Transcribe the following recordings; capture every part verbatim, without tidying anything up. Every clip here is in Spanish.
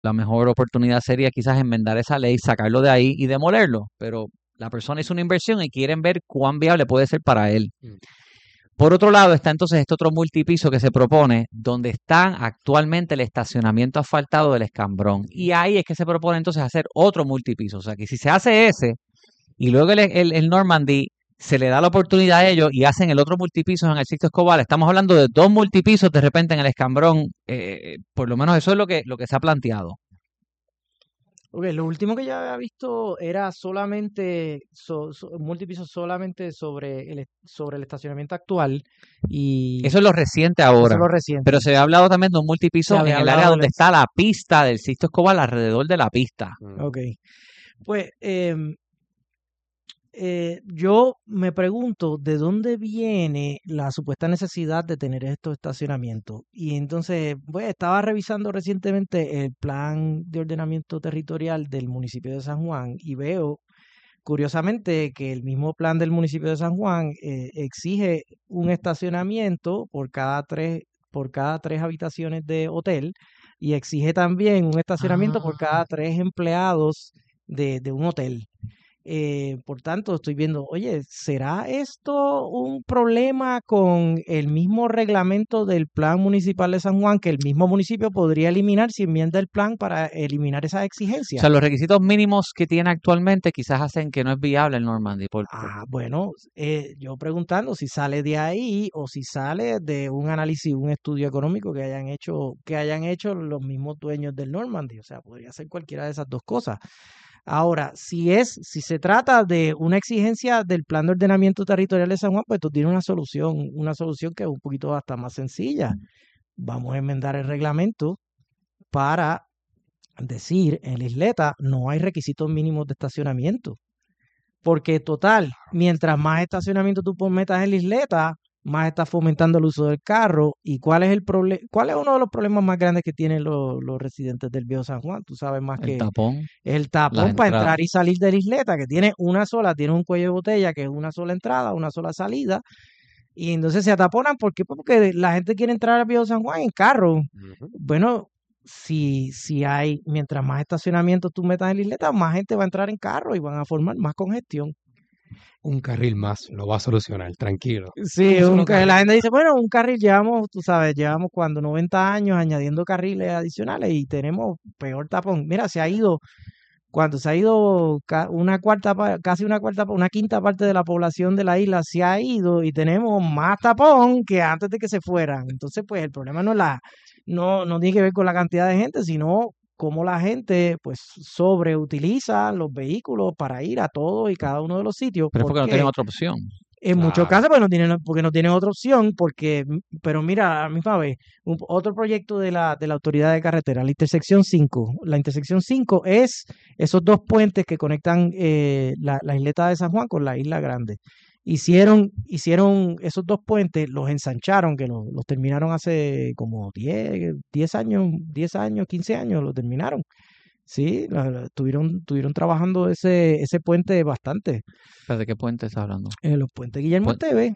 la mejor oportunidad sería quizás enmendar esa ley, sacarlo de ahí y demolerlo, pero la persona hizo una inversión y quieren ver cuán viable puede ser para él. Mm. Por otro lado está entonces este otro multipiso que se propone, donde están actualmente el estacionamiento asfaltado del Escambrón. Y ahí es que se propone entonces hacer otro multipiso. O sea que si se hace ese y luego el, el, el Normandy se le da la oportunidad a ellos y hacen el otro multipiso en el Sixto Escobar, estamos hablando de dos multipisos de repente en el Escambrón. Eh, por lo menos eso es lo que, lo que se ha planteado. Ok, lo último que yo había visto era solamente, so, so- multipiso solamente sobre el, sobre el estacionamiento actual y Eso es lo reciente eso ahora. es lo reciente. Pero se había hablado también de un Se multipiso había en el área hablado donde del... está la pista del Sixto Escobar, alrededor de la pista. Mm. Ok, pues em, eh, yo me pregunto de dónde viene la supuesta necesidad de tener estos estacionamientos. Y entonces, pues estaba revisando recientemente el plan de ordenamiento territorial del municipio de San Juan y veo, curiosamente, que el mismo plan del municipio de San Juan eh, exige un estacionamiento por cada tres, por cada tres habitaciones de hotel y exige también un estacionamiento por Ah. cada tres empleados de, de un hotel. Eh, por tanto, estoy viendo, oye, ¿será esto un problema con el mismo reglamento del Plan Municipal de San Juan que el mismo municipio podría eliminar si enmienda el plan para eliminar esas O exigencias? sea, los requisitos mínimos que tiene actualmente quizás hacen que no es viable el Normandy. Por, por- Ah, bueno, eh, yo preguntando si sale de ahí o si sale de un análisis, un estudio económico que hayan hecho, que hayan hecho los mismos dueños del Normandy. O sea, podría ser cualquiera de esas dos cosas. Ahora, si es, si se trata de una exigencia del Plan de Ordenamiento Territorial de San Juan, pues esto tiene una solución, una solución que es un poquito hasta más sencilla. Vamos a enmendar el reglamento para decir en la isleta no hay requisitos mínimos de estacionamiento. Porque total, mientras más estacionamiento tú metas en la isleta, más estás fomentando el uso del carro. ¿Y cuál es el problema? ¿Cuál es uno de los problemas más grandes que tienen los, los residentes del Viejo San Juan? Tú sabes más el que tapón, el las tapón para entradas. entrar y salir de la isleta, que tiene una sola, tiene un cuello de botella, que es una sola entrada, una sola salida. Y entonces se ataponan. ¿Por qué? Pues porque la gente quiere entrar al Viejo San Juan en carro. Ujú. Bueno, si, si hay, mientras más estacionamiento tú metas en la isleta, más gente va a entrar en carro y van a formar más congestión. Un carril más lo va a solucionar, tranquilo. Sí, Un un solo ca- la carril. gente dice, bueno, un carril llevamos, tú sabes, llevamos cuando noventa años añadiendo carriles adicionales y tenemos peor tapón. Mira, se ha ido, cuando se ha ido ca- una cuarta, pa- casi una cuarta, pa- una quinta parte de la población de la isla se ha ido y tenemos más tapón que antes de que se fueran. Entonces, pues el problema no es la, no, no tiene que ver con la cantidad de gente, sino cómo la gente, pues, sobreutiliza los vehículos para ir a todos y cada uno de los sitios, Pero es porque no tienen porque otra opción. en muchos Claro. casos, pues no tienen, porque no tienen otra opción, porque, pero mira, a la misma vez, un- otro proyecto de la, de la Autoridad de Carretera, la intersección cinco. La intersección cinco es esos dos puentes que conectan eh, la, la isleta de San Juan con la isla Grande. Hicieron, hicieron esos dos puentes, los ensancharon, que los, los terminaron hace como diez diez años, diez años, quince años, los terminaron. Sí, la- la- estuvieron, estuvieron trabajando ese, ese puente bastante. ¿Pero de qué puente estás hablando? En los puentes Guillermo Puen- Esteves.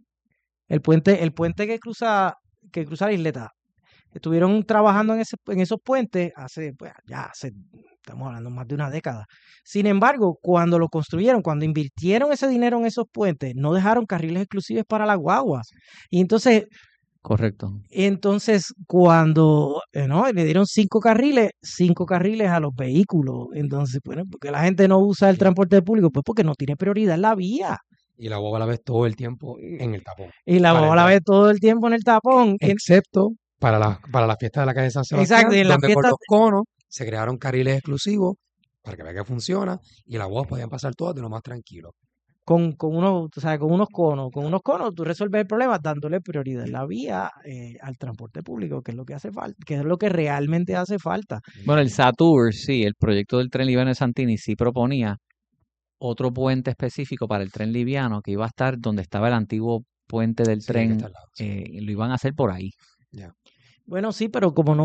El puente, el puente que cruza, que cruza la isleta. Estuvieron trabajando en, ese, en esos puentes hace, pues, ya hace, estamos hablando más de una década. Sin embargo, cuando lo construyeron, cuando invirtieron ese dinero en esos puentes, no dejaron carriles exclusivos para las guaguas. Y entonces, Correcto. entonces cuando eh, no, le dieron cinco carriles, cinco carriles a los vehículos. Entonces, bueno, porque la gente no usa el Y, transporte público, pues porque no tiene prioridad en la vía. y la guagua la ves todo el tiempo en el tapón. Y la Para guagua la entrar. ve todo el tiempo en el tapón. En- Excepto para la, para la fiesta de la calle San Sebastián, exacto, y en la donde con fiesta, los conos se crearon carriles exclusivos para que vea que funciona y las guaguas podían pasar todas de lo más tranquilo. con, con unos, tú sabes, con unos conos, con unos conos, tú resuelves el problema dándole prioridad en la vía eh, al transporte público, que es lo que hace falta, que es lo que realmente hace falta. Bueno, el Satur, sí, el proyecto del tren liviano de Santini sí proponía otro puente específico para el tren liviano que iba a estar donde estaba el antiguo puente del Sí, el que tren, está al lado. Sí, eh, y lo iban a hacer por ahí. ya. Bueno, sí, pero como no,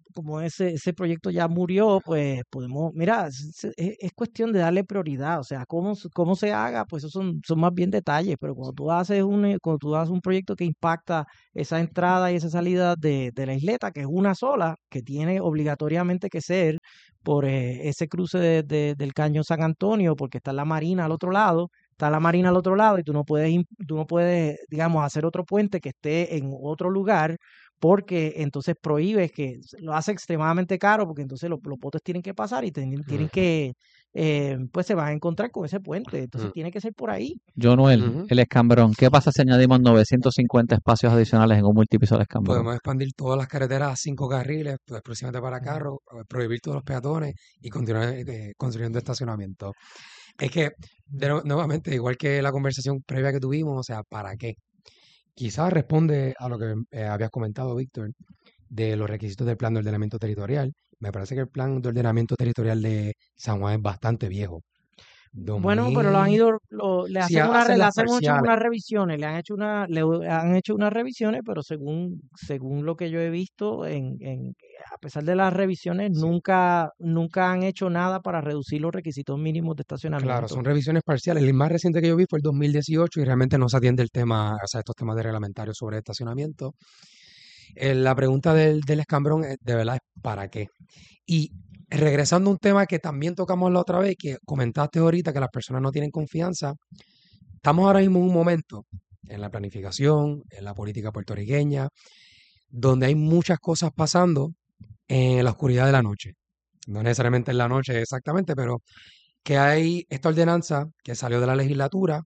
como ese, ese proyecto ya murió, pues podemos, mira, es, es- es cuestión de darle prioridad, o sea, cómo, se- cómo se haga, pues esos son, son más bien detalles, pero cuando tú haces un, eh, cuando tú haces un proyecto que impacta esa entrada y esa salida de, de la isleta, que es una sola, que tiene obligatoriamente que ser por eh, ese cruce de- de- del Cañón San Antonio, porque está la Marina al otro lado, está la Marina al otro lado y tú no puedes, im- tú no puedes, digamos, hacer otro puente que esté en otro lugar porque entonces prohíbes que lo hace extremadamente caro porque entonces los, los botes tienen que pasar y tienen, tienen Mm, que, eh, pues se van a encontrar con ese puente, entonces mm, tiene que ser por ahí. Yo, Noel, ujú. el escambrón. ¿Qué pasa si añadimos novecientos cincuenta espacios adicionales en un multipiso del escambrón? Podemos expandir todas las carreteras a cinco carriles, pues, próximamente para Ujú. carros, eh, prohibir todos los peatones y continuar eh, construyendo estacionamiento. Es que, de Mm. nue- nuevamente, igual que la conversación previa que tuvimos, o sea, ¿para qué? Quizás responde a lo que eh, habías comentado, Víctor, de los requisitos del plan de ordenamiento territorial. Me parece que el plan de ordenamiento territorial de San Juan es bastante viejo. Bueno, pero lo han dos mil, ido, lo- le sí, hacen ha- una, re- hacen le las hacen mucho parciales. unas revisiones, le han hecho una, le han hecho unas revisiones, pero según, según lo que yo he visto, en, en, a pesar de las revisiones, Sí, nunca, nunca han hecho nada para reducir los requisitos mínimos de claro, estacionamiento. son revisiones parciales. El más reciente que yo vi fue el dos mil dieciocho y realmente no se atiende el tema, o sea, estos temas de reglamentarios sobre estacionamiento. Eh, la pregunta del, del escambrón es, de verdad es ¿para qué? Y regresando a un tema que también tocamos la otra vez, que comentaste ahorita que las personas no tienen confianza, estamos ahora mismo en un momento en la planificación, en la política puertorriqueña, donde hay muchas cosas pasando en la oscuridad de la noche. No necesariamente en la noche exactamente, pero que hay esta ordenanza que salió de la legislatura,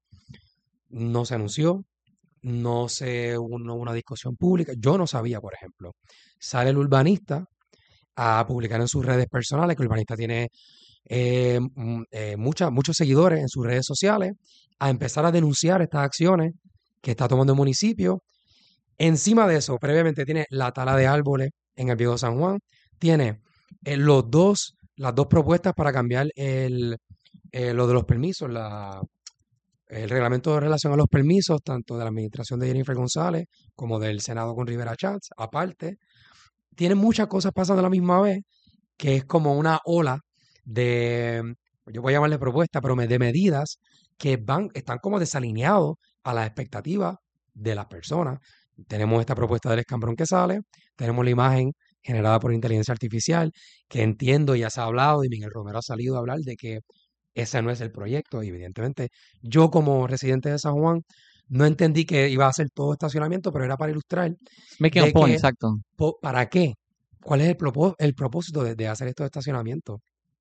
no se anunció, no se hubo una una discusión pública. Yo no sabía, por ejemplo. Sale el urbanista a publicar en sus redes personales, que el urbanista tiene eh, mm, eh, mucha- muchos seguidores en sus redes sociales, a empezar a denunciar estas acciones que está tomando el municipio. Encima de eso, previamente tiene la tala de árboles en el Viejo San Juan, tiene eh, los dos, las dos propuestas para cambiar el, eh, lo de los permisos, la, el reglamento de relación a los permisos, tanto de la administración de Jennifer González como del Senado con Rivera Chats, aparte. Tiene muchas cosas pasando a la misma vez, que es como una ola de, yo voy a llamarle propuesta, pero me- de medidas que van, están como desalineados a las expectativas de las personas. Tenemos esta propuesta del escambrón que sale, tenemos la imagen generada por inteligencia artificial, que entiendo, ya se ha hablado, y Miguel Romero ha salido a hablar de que ese no es el proyecto, y evidentemente yo como residente de San Juan no entendí que iba a ser todo estacionamiento, pero era para ilustrar Making a de point, que, exacto. po- ¿para qué? ¿Cuál es el, propo- el propósito de, de hacer estos estacionamientos?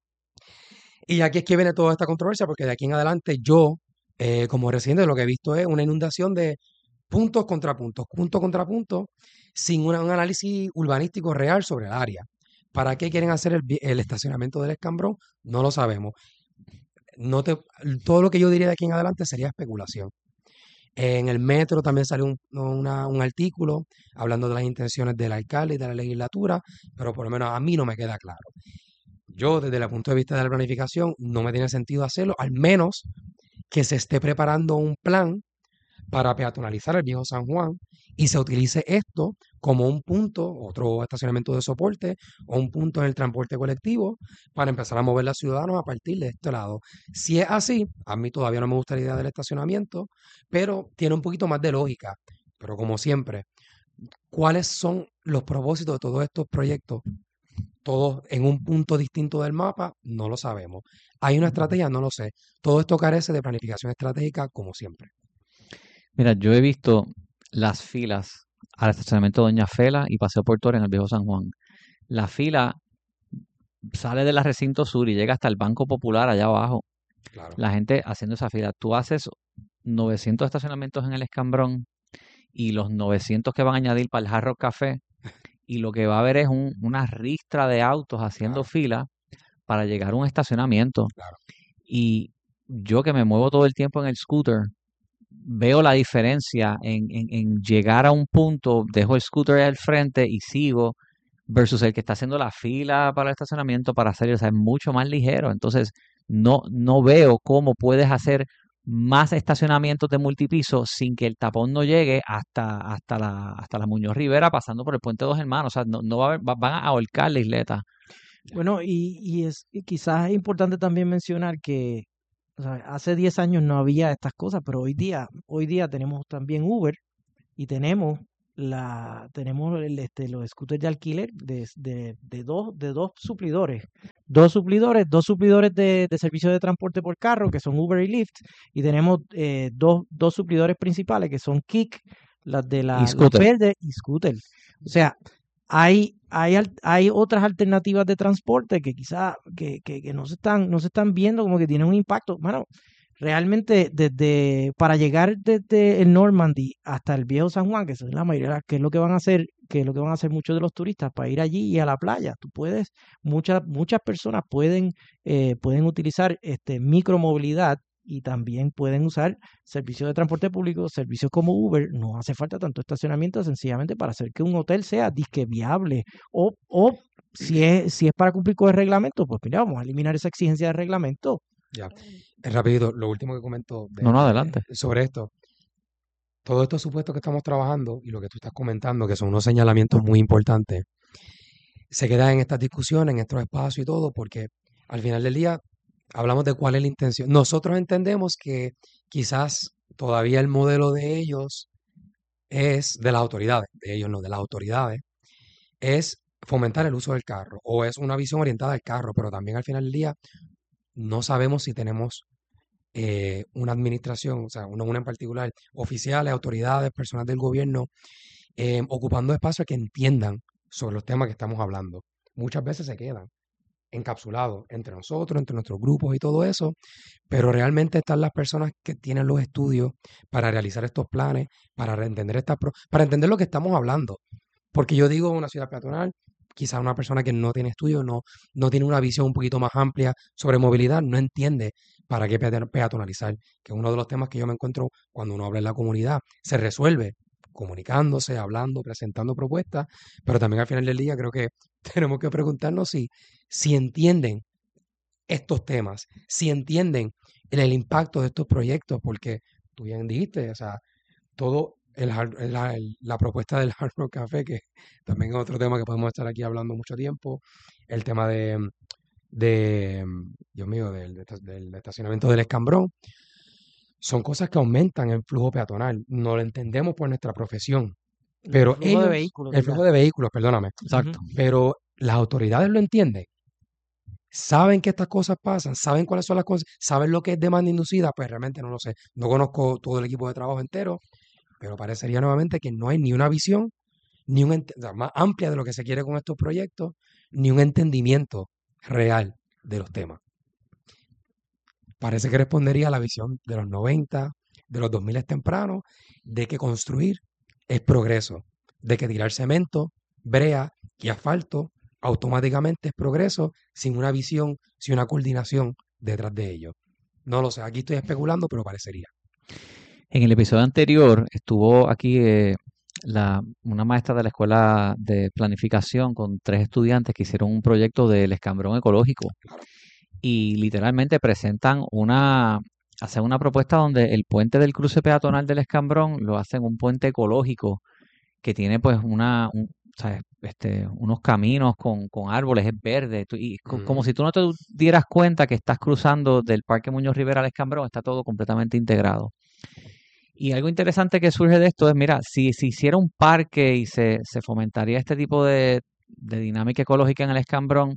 Y aquí es que viene toda esta controversia, porque de aquí en adelante yo, eh, como residente, lo que he visto es una inundación de puntos contra puntos, punto contra punto, sin una- un análisis urbanístico real sobre el área. ¿Para qué quieren hacer el, vi- el estacionamiento del escambrón? No lo sabemos. No te, todo lo que yo diría de aquí en adelante sería especulación. En el metro también salió un, una- un artículo hablando de las intenciones del alcalde y de la legislatura, pero por lo menos a mí no me queda claro. Yo, desde el punto de vista de la planificación, no me tiene sentido hacerlo, al menos que se esté preparando un plan para peatonalizar el viejo San Juan y se utilice esto como un punto, otro estacionamiento de soporte o un punto en el transporte colectivo para empezar a mover a los ciudadanos a partir de este lado. Si es así, a mí todavía no me gusta la idea del estacionamiento, pero tiene un poquito más de lógica. Pero como siempre, ¿cuáles son los propósitos de todos estos proyectos? Todos en un punto distinto del mapa, no lo sabemos. ¿Hay una estrategia? No lo sé. Todo esto carece de planificación estratégica, como siempre. Mira, yo he visto las filas al estacionamiento Doña Fela y Paseo Portuario en el Viejo San Juan. La fila sale del recinto sur y llega hasta el Banco Popular allá abajo. Claro. La gente haciendo esa fila. Tú haces novecientos estacionamientos en el Escambrón y los novecientos que van a añadir para el Hard Rock Café y lo que va a haber es un- una ristra de autos haciendo Claro, fila para llegar a un estacionamiento. claro. Y yo que me muevo todo el tiempo en el scooter, veo la diferencia en, en- en llegar a un punto, dejo el scooter al frente y sigo, versus el que está haciendo la fila para el estacionamiento para hacer, o sea, es mucho más ligero. Entonces, no, no veo cómo puedes hacer más estacionamientos de multipiso sin que el tapón no llegue hasta, hasta la, hasta la Muñoz Rivera, pasando por el Puente Dos Hermanos. O sea, no, no va a haber- va- van a ahorcar la isleta. Bueno, y, y es y quizás es importante también mencionar que, o sea, hace diez años no había estas cosas, pero hoy día, hoy día tenemos también Uber y tenemos la, tenemos el, este, los scooters de alquiler de, de, de dos, de dos suplidores. Dos suplidores, dos suplidores de, de servicio de transporte por carro, que son Uber y Lyft, y tenemos eh, dos, dos suplidores principales, que son Kik, las de Y la, las scooter. verdes y Scooter. O sea, hay, hay, al- hay otras alternativas de transporte que quizá que, que, que no se están, no se están viendo como que tienen un impacto. Bueno, realmente desde para llegar desde el Normandy hasta el viejo San Juan, que es la mayoría, que es lo que van a hacer, que es lo que van a hacer muchos de los turistas para ir allí y a la playa. Tú puedes, muchas, muchas personas pueden, eh, pueden utilizar este micromovilidad y también pueden usar servicios de transporte público, servicios como Uber. No hace falta tanto estacionamiento sencillamente para hacer que un hotel sea disque viable. O, o si es, si es para cumplir con el reglamento, pues mira, vamos a eliminar esa exigencia de reglamento. Ya. Es rapidito, lo último que comento de, No, no, de- adelante. sobre esto. Todos estos supuestos que estamos trabajando y lo que tú estás comentando, que son unos señalamientos muy importantes, se quedan en estas discusiones, en estos espacios y todo, porque al final del día hablamos de cuál es la intención. Nosotros entendemos que quizás todavía el modelo de ellos es de las autoridades, de ellos no, de las autoridades, es fomentar el uso del carro o es una visión orientada al carro, pero también al final del día no sabemos si tenemos eh, una administración, o sea, una, una en particular, oficiales, autoridades, personas del gobierno, eh, ocupando espacios que entiendan sobre los temas que estamos hablando. Muchas veces se quedan encapsulados entre nosotros, entre nuestros grupos y todo eso, pero realmente están las personas que tienen los estudios para realizar estos planes, para entender estas, pro- para entender lo que estamos hablando. Porque yo digo una ciudad peatonal, quizás una persona que no tiene estudios, no, no tiene una visión un poquito más amplia sobre movilidad, no entiende para qué peaton- peatonalizar, que es uno de los temas que yo me encuentro cuando uno habla en la comunidad. Se resuelve comunicándose, hablando, presentando propuestas, pero también al final del día creo que tenemos que preguntarnos si, si entienden estos temas, si entienden el, el impacto de estos proyectos, porque tú bien dijiste, o sea, todo el, hard- la, el- la propuesta del Hard Rock Café, que también es otro tema que podemos estar aquí hablando mucho tiempo, el tema de, de Dios mío, del, de esta- del estacionamiento del Escambrón, son cosas que aumentan el flujo peatonal, no lo entendemos por nuestra profesión, El pero flujo de ellos, vehículos, el ¿verdad? flujo de vehículos, perdóname, Exacto. Ujú. pero las autoridades lo entienden, saben que estas cosas pasan, saben cuáles son las cosas, saben lo que es demanda inducida, pues realmente no lo sé. No conozco todo el equipo de trabajo entero, pero parecería nuevamente que no hay ni una visión, ni un ente- o sea, más amplia de lo que se quiere con estos proyectos, ni un entendimiento real de los temas. Parece que respondería a la visión de los noventa, de los dos mil tempranos, de que construir es progreso, de que tirar cemento, brea y asfalto automáticamente es progreso sin una visión, sin una coordinación detrás de ello. No lo sé, aquí estoy especulando, pero parecería. En el episodio anterior estuvo aquí eh, la, una maestra de la escuela de planificación con tres estudiantes que hicieron un proyecto del escambrón ecológico Claro. y literalmente presentan una, hacen una propuesta donde el puente del cruce peatonal del escambrón lo hacen un puente ecológico que tiene pues una, un- ¿sabes? Este, unos caminos con, con árboles, es verde, tú- y co- como Ujú. si tú no te dieras cuenta que estás cruzando del Parque Muñoz Rivera al Escambrón, está todo completamente integrado. Y algo interesante que surge de esto es, mira, si se hiciera un parque y se, se fomentaría este tipo de, de dinámica ecológica en el Escambrón,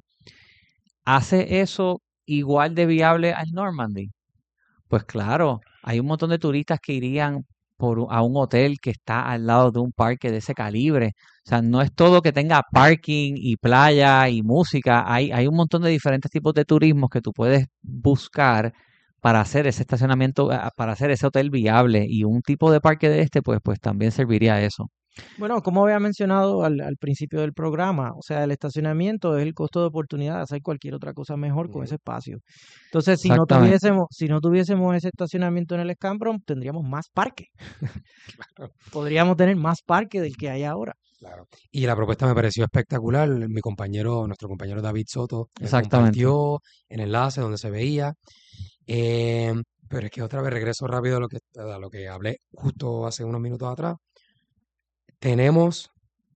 ¿hace eso igual de viable al Normandy? Pues claro, hay un montón de turistas que irían por, u- a un hotel que está al lado de un parque de ese calibre. O sea, no es todo que tenga parking y playa y música. Hay, hay un montón de diferentes tipos de turismos que tú puedes buscar para hacer ese estacionamiento, ah, para hacer ese hotel viable. Y un tipo de parque de este, pues, pues también serviría a eso. Bueno, como había mencionado al, al principio del programa, o sea, el estacionamiento es el costo de oportunidad de hacer cualquier otra cosa mejor con Ujú. ese espacio. Entonces, si no Exactamente. tuviésemos, si no tuviésemos ese estacionamiento en el Escambron, tendríamos más parque. Podríamos tener más parque del que hay ahora. Claro. Y la propuesta me pareció espectacular. Mi compañero, nuestro compañero David Soto, él Exactamente. compartió el enlace donde se veía. Eh, Pero es que otra vez regreso rápido a lo que, a lo que hablé justo hace unos minutos atrás. Tenemos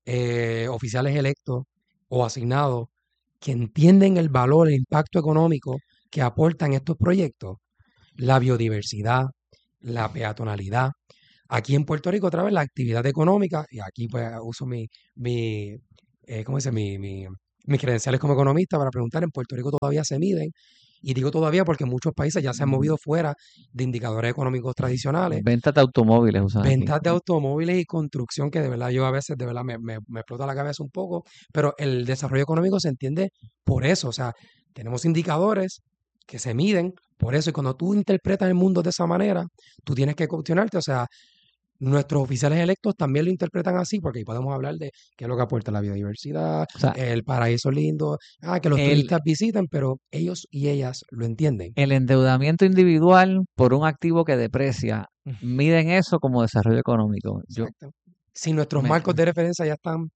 eh, oficiales electos o asignados que entienden el valor, el impacto económico que aportan estos proyectos, la biodiversidad, la peatonalidad. Aquí en Puerto Rico, otra vez, la actividad económica, y aquí pues uso mi, mi eh, ¿cómo dice? Mi, mi- mis credenciales como economista para preguntar, en Puerto Rico todavía se miden, y digo todavía porque muchos países ya se han movido fuera de indicadores económicos tradicionales. Ventas de automóviles usan aquí. Ventas de automóviles y construcción, que de verdad yo a veces de verdad me, me, me explota la cabeza un poco, pero el desarrollo económico se entiende por eso, o sea, tenemos indicadores que se miden por eso, y cuando tú interpretas el mundo de esa manera, tú tienes que cuestionarte, o sea, nuestros oficiales electos también lo interpretan así, porque ahí podemos hablar de qué es lo que aporta la biodiversidad, O sea, el paraíso lindo, ah, que los el, turistas visitan, pero ellos y ellas lo entienden. el endeudamiento individual por un activo que deprecia, miden eso como desarrollo económico. Yo Exacto. Si nuestros me, marcos de referencia ya están,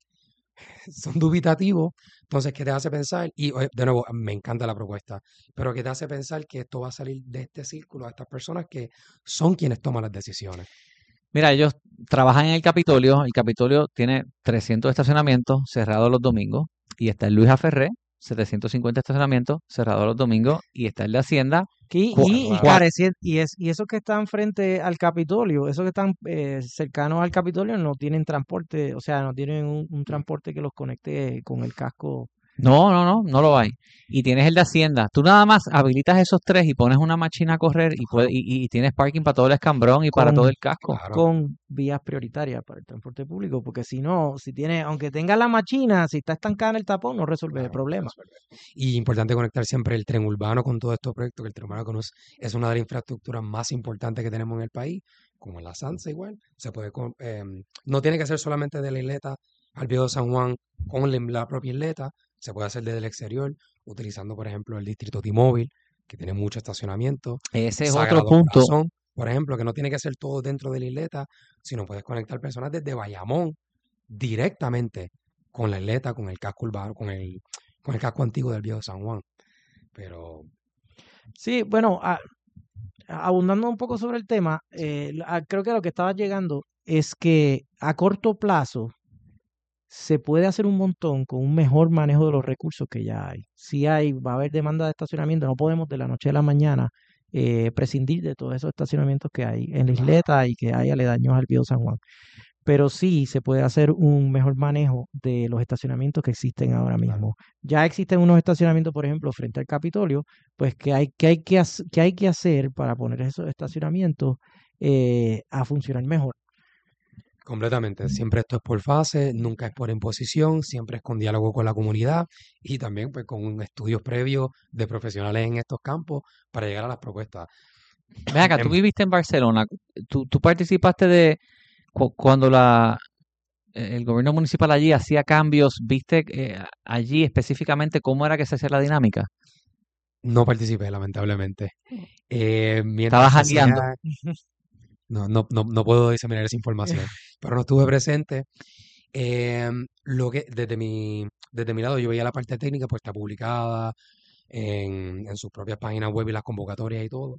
son dubitativos, entonces, ¿qué te hace pensar? Y oye, de nuevo, me encanta la propuesta, pero ¿qué te hace pensar que esto va a salir de este círculo a estas personas que son quienes toman las decisiones? Mira, ellos trabajan en el Capitolio. El Capitolio tiene trescientos estacionamientos cerrados los domingos. Y está el Luis Aferré, setecientos cincuenta estacionamientos cerrados los domingos. Y está el de Hacienda, Y, cua- y, y, Cerrado. cua- careci- y, es, y esos que están frente al Capitolio, esos que están eh, cercanos al Capitolio no tienen transporte, o sea, no tienen un, un transporte que los conecte con el casco. No, no, no, no lo hay. Y tienes el de Hacienda. Tú nada más habilitas esos tres y pones una máquina a correr y, puede- Claro, y, y tienes parking para todo el escambrón y para todo con, el casco. claro. con vías prioritarias para el transporte público, porque si no, si tiene, aunque tenga la máquina, si está estancada en el tapón, no resuelve el Claro, problema. resuelve. Y importante conectar siempre el tren urbano con todos estos proyectos, que el tren urbano cono- es una de las infraestructuras más importantes que tenemos en el país, como en la Sansa igual. Se puede, con- em, no tiene que ser solamente de la isleta al Viejo San Juan con la la propia isleta, se puede hacer desde el exterior, utilizando, por ejemplo, el distrito T-Mobile, que tiene mucho estacionamiento. Ese es otro Sagrado punto. Corazón, por ejemplo, que no tiene que ser todo dentro de la isleta, sino puedes conectar personas desde Bayamón directamente con la isleta, con el casco urbano, con el, con el casco antiguo del Viejo San Juan. Pero Sí, bueno, a- abundando un poco sobre el tema, sí, eh, lo- a- creo que a lo que estaba llegando es que a corto plazo se puede hacer un montón con un mejor manejo de los recursos que ya hay. Si hay, va a haber demanda de estacionamiento, no podemos de la noche a la mañana eh, prescindir de todos esos estacionamientos que hay en la claro, isleta y que hay aledaños al Viejo San Juan. Pero sí se puede hacer un mejor manejo de los estacionamientos que existen ahora claro. mismo. Ya existen unos estacionamientos, por ejemplo, frente al Capitolio, pues que hay que, hay que, hac- que, hay que hacer para poner esos estacionamientos eh, a funcionar mejor. Completamente. Siempre esto es por fase, nunca es por imposición, siempre es con diálogo con la comunidad y también pues con estudios previos de profesionales en estos campos para llegar a las propuestas. Ven acá, tú Em, viviste en Barcelona. Tú, tú participaste de cu- cuando la, eh, el gobierno municipal allí hacía cambios. ¿Viste eh, allí específicamente cómo era que se hacía la dinámica? no participé, lamentablemente. Eh, mientras Estabas se jangueando. hacía, no, no, no, no puedo diseminar esa información, pero no estuve presente. Em, lo que desde mi, desde mi lado yo veía la parte técnica, pues está publicada en, en sus propias páginas web y las convocatorias y todo.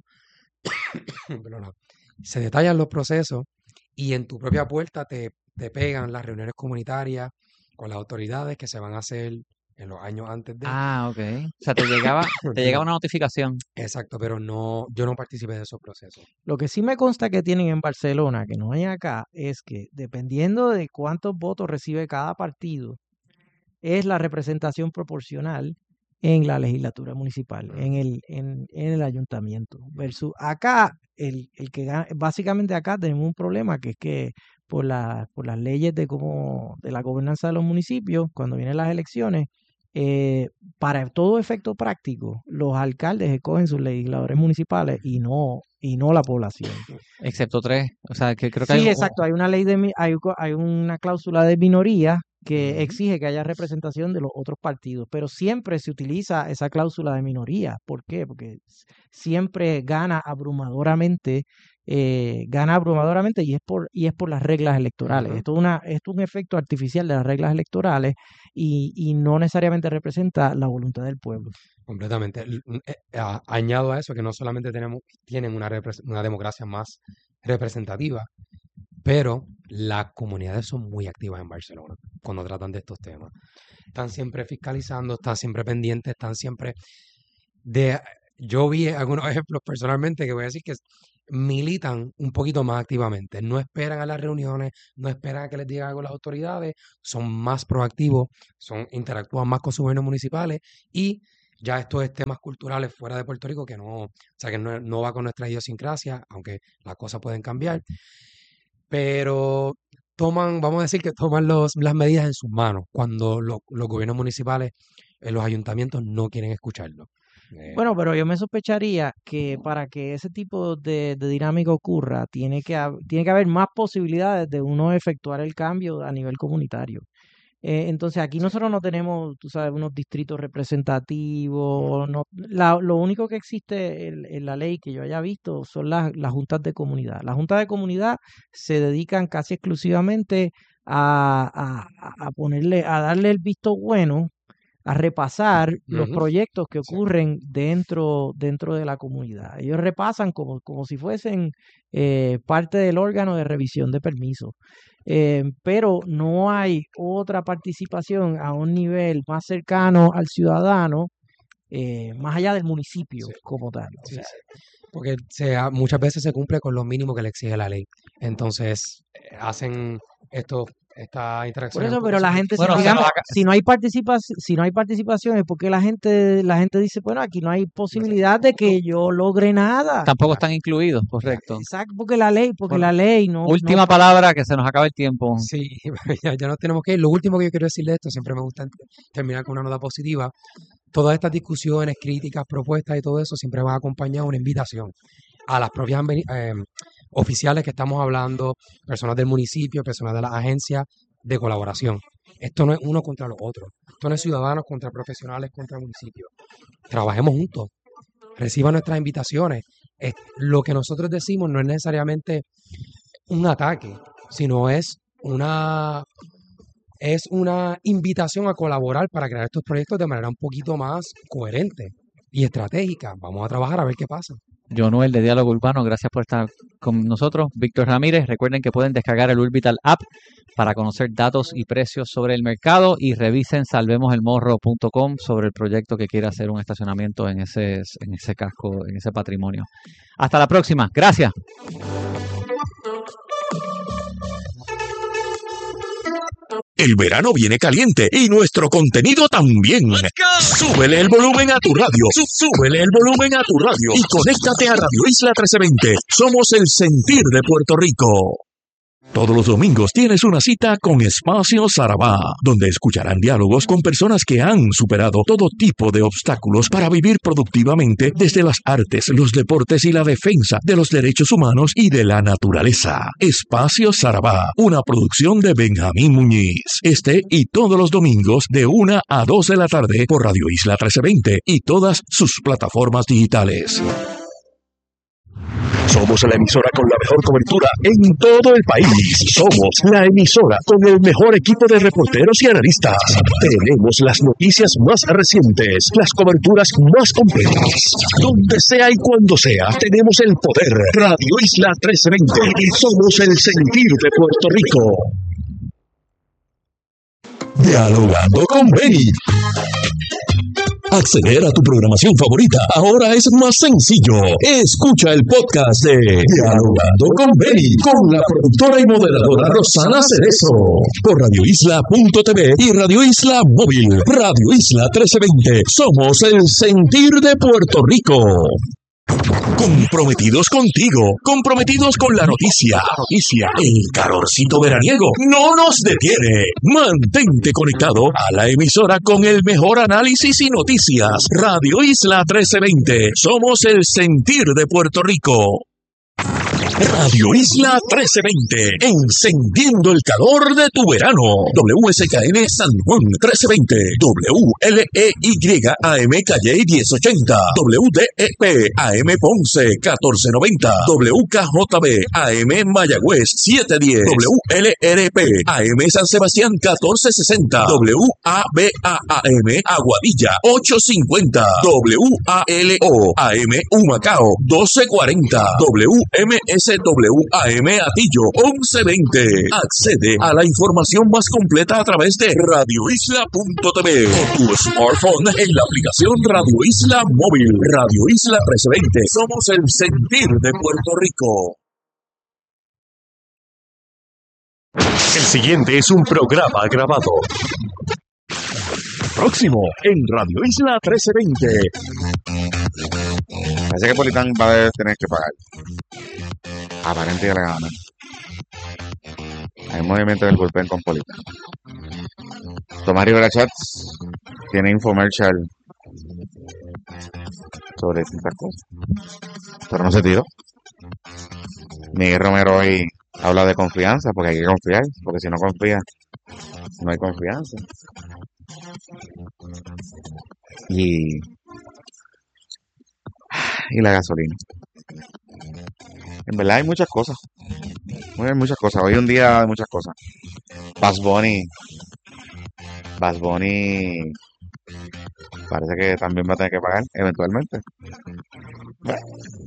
Perdona. Se detallan los procesos y en tu propia puerta te, te pegan las reuniones comunitarias con las autoridades que se van a hacer en los años antes de. Ah, ok. O sea, te llegaba, te llegaba Perdón. una notificación. Exacto, pero no, yo no participé de esos procesos. Lo que sí me consta que tienen en Barcelona, que no hay acá, es que dependiendo de cuántos votos recibe cada partido, es la representación proporcional en la legislatura municipal, en Ah, el, en, en el ayuntamiento. Versus acá, el, el que gana, básicamente acá tenemos un problema que es que por la, por las leyes de cómo, de la gobernanza de los municipios, cuando vienen las elecciones, eh, para todo efecto práctico, los alcaldes escogen sus legisladores municipales y no, y no la población. Excepto tres. O sea, que creo que hay Sí, un, exacto. Hay una ley de, mi- hay, co- hay una cláusula de minoría que Ujú. exige que haya representación de los otros partidos, pero siempre se utiliza esa cláusula de minoría. ¿Por qué? Porque s- siempre gana abrumadoramente, eh, gana abrumadoramente y es por, y es por las reglas electorales. Ujú. Esto es una, esto es un efecto artificial de las reglas electorales y, y no necesariamente representa la voluntad del pueblo. Completamente. L- n- eh, a- añado a eso que no solamente tenemos, tienen una, repres- una democracia más representativa, pero las comunidades son muy activas en Barcelona cuando tratan de estos temas. Están siempre fiscalizando, están siempre pendientes, están siempre de... Yo vi algunos ejemplos personalmente que voy a decir que s- militan un poquito más activamente. No esperan a las reuniones, no esperan a que les digan algo las autoridades, son más proactivos, son, interactúan más con sus gobiernos municipales y ya esto es temas culturales fuera de Puerto Rico que no, o sea, que no, no va con nuestra idiosincrasia, aunque las cosas pueden cambiar, pero toman, vamos a decir que toman los, las medidas en sus manos cuando lo- los gobiernos municipales, eh, los ayuntamientos no quieren escucharlo. Eh, Bueno, pero yo me sospecharía que para que ese tipo de, de dinámica ocurra, tiene que, hab- tiene que haber más posibilidades de uno efectuar el cambio a nivel comunitario. Eh, entonces aquí sí. nosotros no tenemos, tú sabes, unos distritos representativos. No, la- lo único que existe en, en la ley que yo haya visto son las, las juntas de comunidad. Las juntas de comunidad se dedican casi exclusivamente a, a, a a ponerle, a darle el visto bueno, a repasar los Ujú. proyectos que Sí. ocurren dentro, dentro de la comunidad. Ellos repasan como, como si fuesen eh, parte del órgano de revisión de permisos. Eh, pero no hay otra participación a un nivel más cercano al ciudadano, eh, más allá del municipio Sí, como tal. O sí, sea, sí. Porque se, ha- muchas veces se cumple con lo mínimo que le exige la ley. Entonces, eh, hacen estos, estas por interacciones un eso, poco pero la gente, si Bueno, se digamos, nos acaba. si no hay participación, si no hay participación es porque la gente, la gente dice, bueno, aquí no hay superficiales. posibilidad de que yo logre nada. Tampoco Exacto. están incluidos, Ya, correcto. Exacto, porque la ley, porque Bueno, la ley no, no, Última palabra, que se nos acaba el tiempo. sí, ya, ya nos tenemos que ir. Lo último que yo quiero decirle de esto, siempre me gusta ent- terminar con una nota positiva. Todas estas discusiones, críticas, propuestas y todo eso siempre va acompañado de una invitación a las propias ambe- eh, oficiales que estamos hablando, personas del municipio, personas de las agencias de colaboración. Esto no es uno contra los otros. Esto no es ciudadanos contra profesionales contra municipios. Trabajemos juntos. Reciban nuestras invitaciones. Es- lo que nosotros decimos no es necesariamente un ataque, sino es una, es una invitación a colaborar para crear estos proyectos de manera un poquito más coherente y estratégica. Vamos a trabajar a ver qué pasa. Yo, Noel, de Diálogo Urbano, gracias por estar con nosotros. Víctor Ramírez, recuerden que pueden descargar el Urbital App para conocer datos y precios sobre el mercado y revisen salvemos el morro punto com sobre el proyecto que quiere hacer un estacionamiento en ese, en ese casco, en ese patrimonio. Hasta la próxima. Gracias. El verano viene caliente y nuestro contenido también. Súbele el volumen a tu radio. Sú- Súbele el volumen a tu radio y conéctate a Radio Isla trece veinte. Somos el sentir de Puerto Rico. Todos los domingos tienes una cita con Espacio Sarabá, donde escucharán diálogos con personas que han superado todo tipo de obstáculos para vivir productivamente desde las artes, los deportes y la defensa de los derechos humanos y de la naturaleza. Espacio Sarabá, una producción de Benjamín Muñiz. Este y todos los domingos de una a dos de la tarde por Radio Isla trece veinte y todas sus plataformas digitales. Somos la emisora con la mejor cobertura en todo el país. Somos la emisora con el mejor equipo de reporteros y analistas. Tenemos las noticias más recientes, las coberturas más completas. Donde sea y cuando sea, tenemos el poder. Radio Isla trece veinte y somos el sentir de Puerto Rico. Dialogando con Benny. Acceder a tu programación favorita ahora es más sencillo. Escucha el podcast de Dialogando con Benny con la productora y moderadora Rosana Cerezo por radio isla punto t v y Radio Isla Móvil. Radio Isla trece veinte. Somos el sentir de Puerto Rico. Comprometidos contigo, comprometidos con la noticia, noticia, el calorcito veraniego no nos detiene. Mantente conectado a la emisora con el mejor análisis y noticias. Radio Isla trece veinte, somos el sentir de Puerto Rico. Radio Isla trece veinte, encendiendo el calor de tu verano. W S K N San Juan trece veinte, W L E Y A M Calle diez ochenta, W D E P A M Ponce catorce noventa, W K J B A M Mayagüez siete diez, W L R P A M San Sebastián catorce sesenta, W A B A A M Aguadilla ocho cincuenta, W A L O A M Humacao doce cuarenta, W M S W A M Atillo once veinte. Accede a la información más completa a través de radio isla punto t v o tu smartphone en la aplicación Radio Isla Móvil. Radio Isla trece veinte. Somos el sentir de Puerto Rico. El siguiente es un programa grabado. Próximo en Radio Isla trece veinte. Parece que Politán va a tener que pagar. Aparente que le gana. Hay movimiento del bullpen con Politán. Tomás Rivera Chats tiene infomercial sobre distintas cosas, pero no se tiró. Miguel Romero hoy habla de confianza, porque hay que confiar, porque si no confía, no hay confianza. Y, y la gasolina. En verdad hay muchas cosas. Hay muchas cosas. Hoy un día hay muchas cosas. Bad Bunny. Bad Bunny parece que también va a tener que pagar eventualmente. Bueno.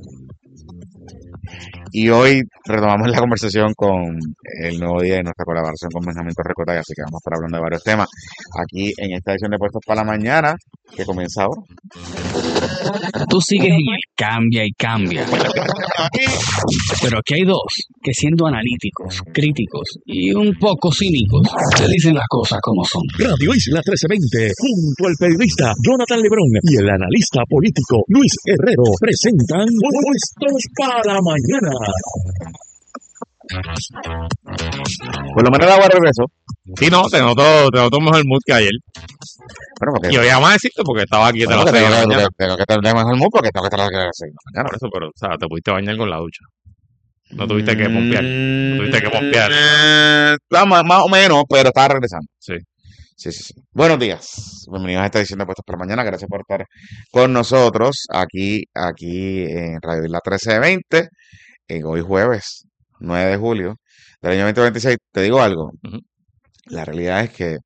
Y hoy retomamos la conversación con el nuevo día de nuestra colaboración con Benjamín Torrecota, así que vamos a estar hablando de varios temas aquí en esta edición de Puestos para la Mañana, que comienza ahora. Tú sigues en el cambia y cambia. Pero aquí hay dos que, siendo analíticos, críticos y un poco cínicos, te dicen las cosas como son. Radio Isla trece veinte, junto al periodista Jonathan Lebrón y el analista político Luis Herrero, presentan Puestos para la Mañana. Por lo menos el agua regresó. Sí, no, te noto, te noto mejor mood que ayer. Bueno, porque Y hoy vamos a decirte porque estaba aquí de bueno, las que seis tengo de la que- mañana. tengo que tener mejor mood porque tengo que estar a las seis de la mañana. Por eso, pero, o sea, te pudiste bañar con la ducha. No tuviste que pompear. Mm, tuviste que pompear. eh, está más, más o menos, pero estaba regresando. Sí. Sí, sí, sí. Buenos días. Bienvenidos a esta edición de Puestos por la Mañana. Gracias por estar con nosotros aquí, aquí en Radio Isla trece veinte, en hoy jueves nueve de julio del año veinte veintiséis. Te digo algo. Ujú. La realidad es que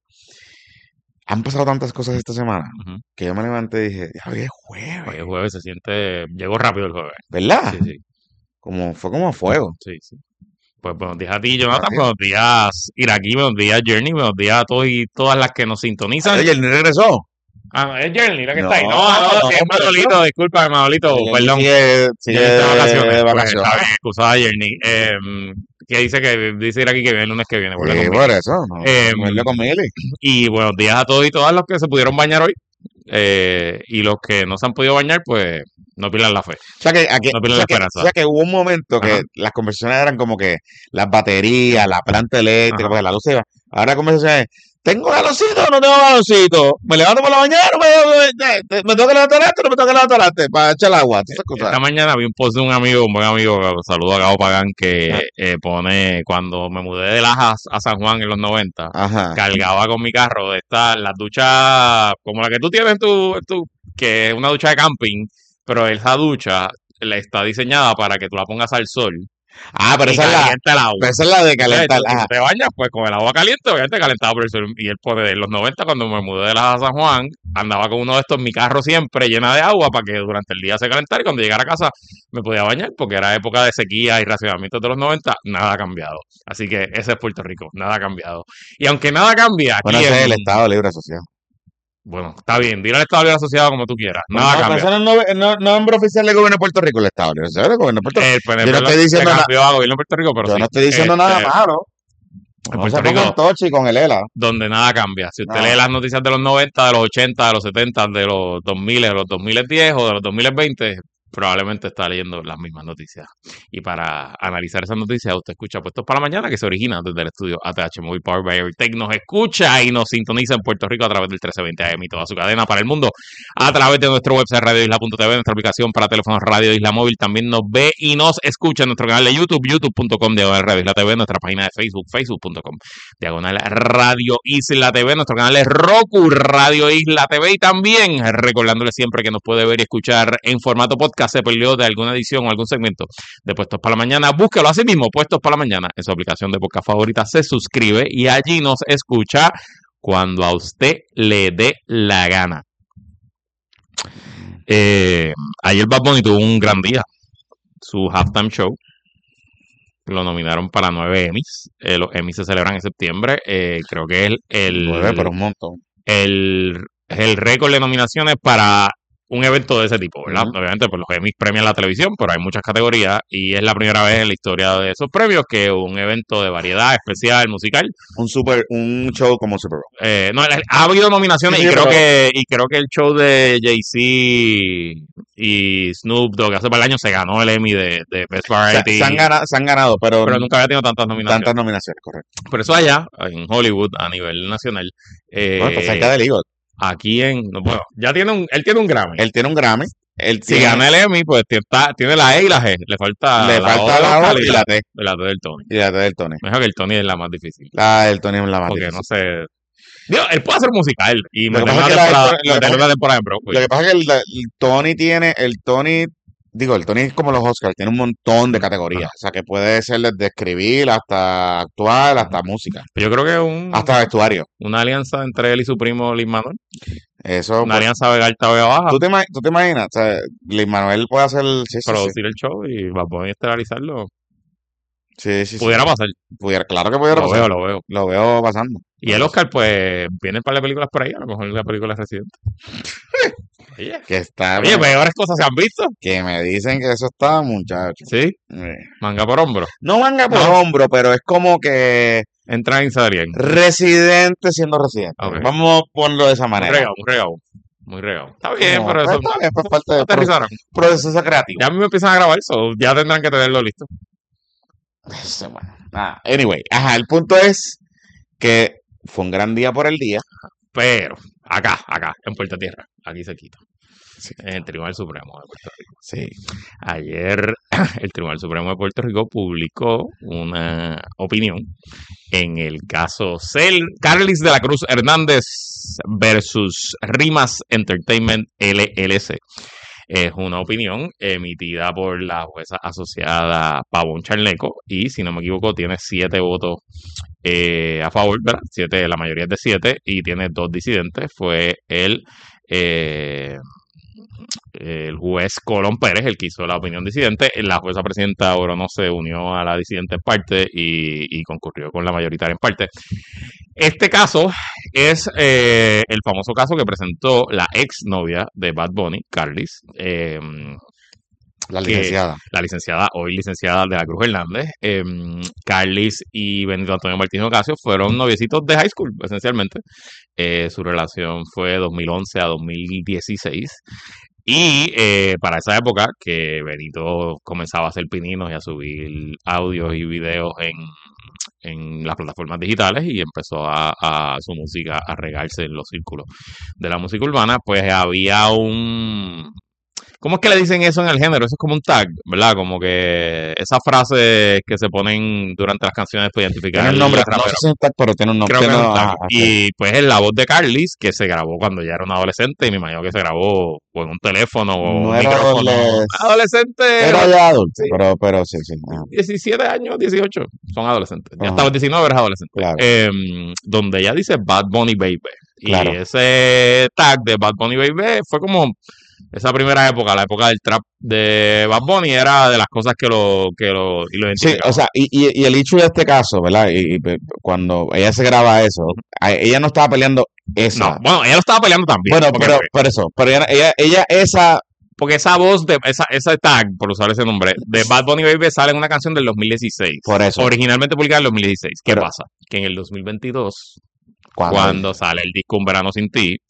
han pasado tantas cosas esta semana Ujú. que yo me levanté y dije, ya hoy es jueves, Hoy es jueves, se siente. Llegó rápido el jueves. ¿verdad? Sí, sí. Como, fue como a fuego. Sí, sí. Pues buenos días a ti, Jonathan. Gracias. Buenos días, Iraquí. Buenos días, Journey. Buenos días a todos y todas las que nos sintonizan. Oye, el ni regresó. Ah, es Journey la que No, está ahí. No, no, no, sí, es no, Manolito. Disculpa, Manolito. El Perdón. Sigue, sigue Journey está de vacaciones. de Pues, vacaciones. está bien, excusada, Journey. Eh, que dice que dice ir aquí que viene el lunes que viene. vuelve Sí, conmigo. por eso. No, Eh, vuelve con Mili. Y buenos días a todos y todas los que se pudieron bañar hoy. Eh, y los que no se han podido bañar, pues no pierdan la fe. O sea que, aquí, No o pierdan sea la que, esperanza. o sea que hubo un momento que Ajá. las conversaciones eran como que las baterías, la planta eléctrica, Ajá. porque la luz se iba. Ahora la conversación es, ¿tengo galoncito o no tengo galoncito? ¿Me levanto por la mañana o me, me, me tengo que levantar antes o no me tengo que levantar antes para echar el agua? Todas esas cosas. Esta mañana vi un post de un amigo, un buen amigo, saludo a Gabo Pagán, que Ah. eh, pone, cuando me mudé de Lajas a San Juan en los noventa, Ajá. cargaba con mi carro de estas, las duchas como la que tú tienes en tu, en tu, que es una ducha de camping, pero esa ducha le está diseñada para que tú la pongas al sol Ah, pero y esa es la, caliente el agua. pero esa es la de Entonces, calentar. tú- si Ajá. tú te bañas, pues con el agua caliente, obviamente calentado por el sol. Y él pone de los noventa, cuando me mudé de Lajas a San Juan, andaba con uno de estos, mi carro siempre llena de agua para que durante el día se calentara y cuando llegara a casa me podía bañar, porque era época de sequía y racionamientos de los noventa, nada ha cambiado. Así que ese es Puerto Rico, nada ha cambiado. Y aunque nada cambia, aquí Bueno, ese es en- el Estado Libre Asociado. bueno, está bien, dile al Estado Libre Asociado como tú quieras, Bueno, nada no, cambia. pero eso no, es no, no es nombre oficial del gobierno de Puerto Rico, el Estado Libre Asociado del gobierno de Puerto Rico. El P N P Yo no lo- estoy diciendo se nada- cambió a gobierno de Puerto Rico, pero Yo sí, no estoy diciendo este, nada malo. en No Puerto se pongan Rico, tochi con el E L A. donde nada cambia. Si usted No. lee las noticias de los noventa, de los ochenta, de los setenta, de los dos mil, de los dos mil diez o de los dos mil veinte, probablemente está leyendo las mismas noticias. Y para analizar esas noticias, usted escucha Puestos para la Mañana, que se origina desde el estudio A T H Móvil Power by Evertech. Nos escucha y nos sintoniza en Puerto Rico a través del trece veinte A M y toda su cadena para el mundo a través de nuestro website radio isla punto t v, nuestra aplicación para teléfonos Radio Isla Móvil. También nos ve y nos escucha en nuestro canal de YouTube, youtube punto com diagonal Radio Isla T V, nuestra página de Facebook, facebook punto com diagonal Radio Isla T V, nuestro canal de Roku, Radio Isla T V, y también recordándole siempre que nos puede ver y escuchar en formato podcast. Se perdió de alguna edición o algún segmento de Puestos para la Mañana, búsquelo así mismo, Puestos para la Mañana, en su aplicación de podcast favorita, se suscribe y allí nos escucha cuando a usted le dé la gana. Eh, ayer Bad Bunny tuvo un gran día, su halftime show. Lo nominaron para nueve Emmys. Eh, los Emmys se celebran en septiembre. Eh, creo que es el, Nueve, pero un montón. el, el récord de nominaciones para un evento de ese tipo, ¿verdad? Ujú. Obviamente, pues los Emmys premian la televisión, pero hay muchas categorías y es la primera vez en la historia de esos premios que un evento de variedad especial, musical, Un super, un show como Super Bowl. eh, no, ha habido nominaciones Sí, sí, y creo pero- que y creo que el show de Jay-Z y Snoop Dogg hace par de años se ganó el Emmy de, de Best Se, Variety, se han ganado, se han ganado, pero, pero nunca había tenido tantas nominaciones. tantas nominaciones, correcto. Por eso allá, en Hollywood, a nivel nacional, eh, Bueno, pues cerca del Eagle. aquí en, no, bueno, ya tiene un, él tiene un Grammy. Él tiene un Grammy. Él Si tiene, gana el Emmy, pues tiene, está- tiene la E y la G. Le falta le la falta O del la Oscar O y la T. y la T del Tony. Y la T del Tony. Mejor que el Tony es la más difícil. La del Tony es la más Porque difícil. no sé. Digo, él puede hacer musical y Lo que meter pasa una es que la- temporada, lo que meter pasa- una temporada en Broadway. Lo que pasa es que el, el Tony tiene, el Tony, digo, el Tony es como los Oscars, tiene un montón de categorías. O sea, que puede ser desde escribir hasta actuar, hasta música, Yo creo que un, hasta vestuario. una alianza entre él y su primo Lin Manuel. Eso, Una pues, alianza Vega Alta, Vega Baja. ¿tú te, ima- tú te imaginas? O sea, Lin Manuel puede hacer, sí, sí, sí, Producir el show y va a poder estelarizarlo. sí, sí, sí. Pudiera pasar. Pudiera- claro que pudiera Lo pasar. veo, lo veo. Lo veo pasando. Y el Oscar, pues, viene un par de películas por ahí. A lo mejor la película es Residente. Oye, Que está, oye, peores cosas se han visto. que me dicen que eso está, muchachos. Sí, Eh, manga por hombro. No manga por No. hombro, pero es como que Entra en Sadrián. residente siendo residente. Ok. Vamos a ponerlo de esa Muy manera. regado, muy regado. Muy regado. Está bien, No, pero pues eso está bien, pues parte del pro- aterrizaron. proceso creativo. Ya a mí me empiezan a grabar eso. Ya tendrán que tenerlo listo. Ese, bueno, nada. Anyway, ajá, el punto es que fue un gran día por el día. Pero, acá, acá, en Puerto Tierra, aquí se quita. Sí. En el Tribunal Supremo de Puerto Rico. Sí. Ayer el Tribunal Supremo de Puerto Rico publicó una opinión en el caso Cel Carlis de la Cruz Hernández versus Rimas Entertainment L L C. Es una opinión emitida por la jueza asociada Pavón Charneco y, si no me equivoco, tiene siete votos eh, a favor, ¿verdad? Siete, la mayoría es de siete y tiene dos disidentes. Fue el, eh, el juez Colón Pérez el que hizo la opinión disidente. La jueza presidenta Orono se unió a la disidente en parte y, y concurrió con la mayoritaria en parte. Este caso es eh, el famoso caso que presentó la ex novia de Bad Bunny, Carlis, eh, La que- licenciada. la licenciada, hoy licenciada de la Cruz Hernández. Eh, Carlis y Benito Antonio Martínez Ocasio fueron noviecitos de high school, esencialmente. Eh, su relación fue de dos mil once a dos mil dieciséis. Y eh, para esa época que Benito comenzaba a hacer pininos y a subir audios y videos en, en las plataformas digitales y empezó a, a su música a regarse en los círculos de la música urbana, pues había un... ¿Cómo es que le dicen eso en el género? Eso es como un tag, ¿verdad? Como que esas frases que se ponen durante las canciones para identificar Tiene un nombre, al no sé rapero. si es un tag, pero tiene un nombre. Creo que tiene- es un tag. ajá, ajá. Y pues es la voz de Carlis, que se grabó cuando ya era un adolescente, y me imagino que se grabó o en un teléfono o No un era micrófono. adolesc- Adolescente, Era ya adulto, Sí. pero, pero sí, sí. ajá. diecisiete años, dieciocho, son adolescentes. Ya Ajá. hasta los diecinueve eres adolescente. Claro. Em, donde ella dice Bad Bunny Baby. Y Claro. ese tag de Bad Bunny Baby fue como esa primera época, la época del trap de Bad Bunny, era de las cosas que lo, que lo, y lo Sí, identificaba. o sea, y, y, y el hecho de este caso, ¿verdad? Y, y pe- cuando ella se graba eso, a- ella no estaba peleando esa. no, bueno, ella lo estaba peleando también. bueno, porque, pero, por eso, pero ella, ella, ella esa, porque esa voz, de esa, ese tag, por usar ese nombre, de Bad Bunny Baby sale en una canción del dos mil dieciséis. por eso, Originalmente publicada en el dos mil dieciséis. ¿Qué Pero- pasa? Que en el dos mil veintidós, cuando, cuando sale el disco Un Verano Sin Ti,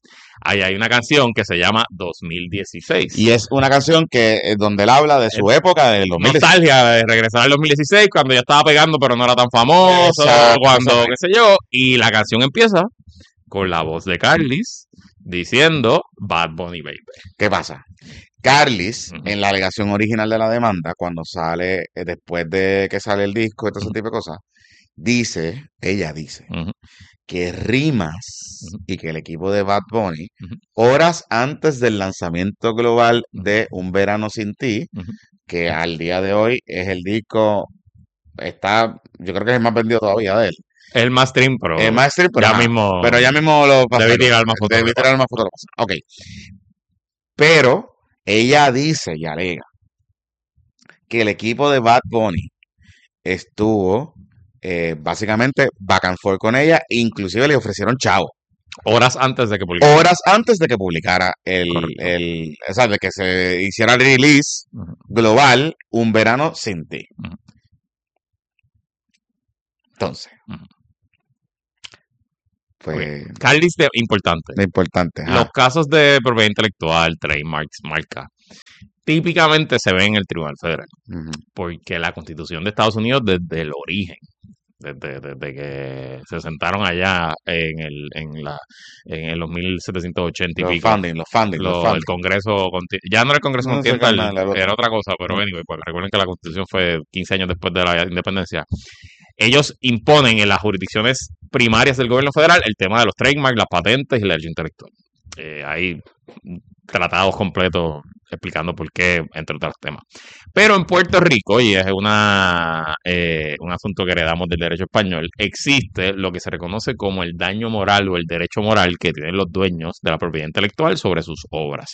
ahí hay una canción que se llama dos mil dieciséis. Y es una canción que eh, donde él habla de su Es época, del dos mil dieciséis. nostalgia de regresar al dos mil dieciséis, cuando ya estaba pegando, pero no era tan famoso, Exacto, cuando, exacto. qué sé yo. Y la canción empieza con la voz de Carlis diciendo Bad Bunny Baby. ¿Qué pasa? Carlis, Ujú. en la alegación original de la demanda, cuando sale, eh, después de que sale el disco y todo ese Ujú. tipo de cosas, dice, ella dice, Ujú, que Rimas ujú, y que el equipo de Bad Bunny, ujú, horas antes del lanzamiento global ujú, de Un Verano Sin Ti, ujú. que al día de hoy es el disco, está, yo creo que es el más vendido todavía de él. El más stream, pero El más stream, pero, ya ajá, mismo pero ya mismo lo pasa. debí tirar más fotos. Debí tirar más fotos. Ok. Pero ella dice y alega que el equipo de Bad Bunny estuvo eh, básicamente back and forth con ella, inclusive le ofrecieron chavo. Horas antes de que publicara. Horas antes de que publicara el, Correcto. el, o sea, de que se hiciera el release Ujú, global, Un Verano Sin Ti. ujú, Entonces, ujú. pues, Ok. Carlis, de- importante. lo importante. ajá. Los casos de propiedad intelectual, trademarks, marca, típicamente se ven en el Tribunal Federal, Ujú. porque la Constitución de Estados Unidos desde el origen, desde, desde que se sentaron allá en el en la en los mil setecientos ochenta y Los pico, funding, los funding, los lo- el funding. Congreso, conti- ya no era el Congreso No sé qué Continental, nada, la otra. era otra cosa, pero Mm. anyway, porque recuerden que la Constitución fue quince años después de la independencia. Ellos imponen en las jurisdicciones primarias del gobierno federal el tema de los trademarks, las patentes y la derecho intelectual. Eh, hay tratados completos explicando por qué, entre otros temas. Pero en Puerto Rico, y es una, eh, un asunto que heredamos del derecho español, existe lo que se reconoce como el daño moral o el derecho moral que tienen los dueños de la propiedad intelectual sobre sus obras.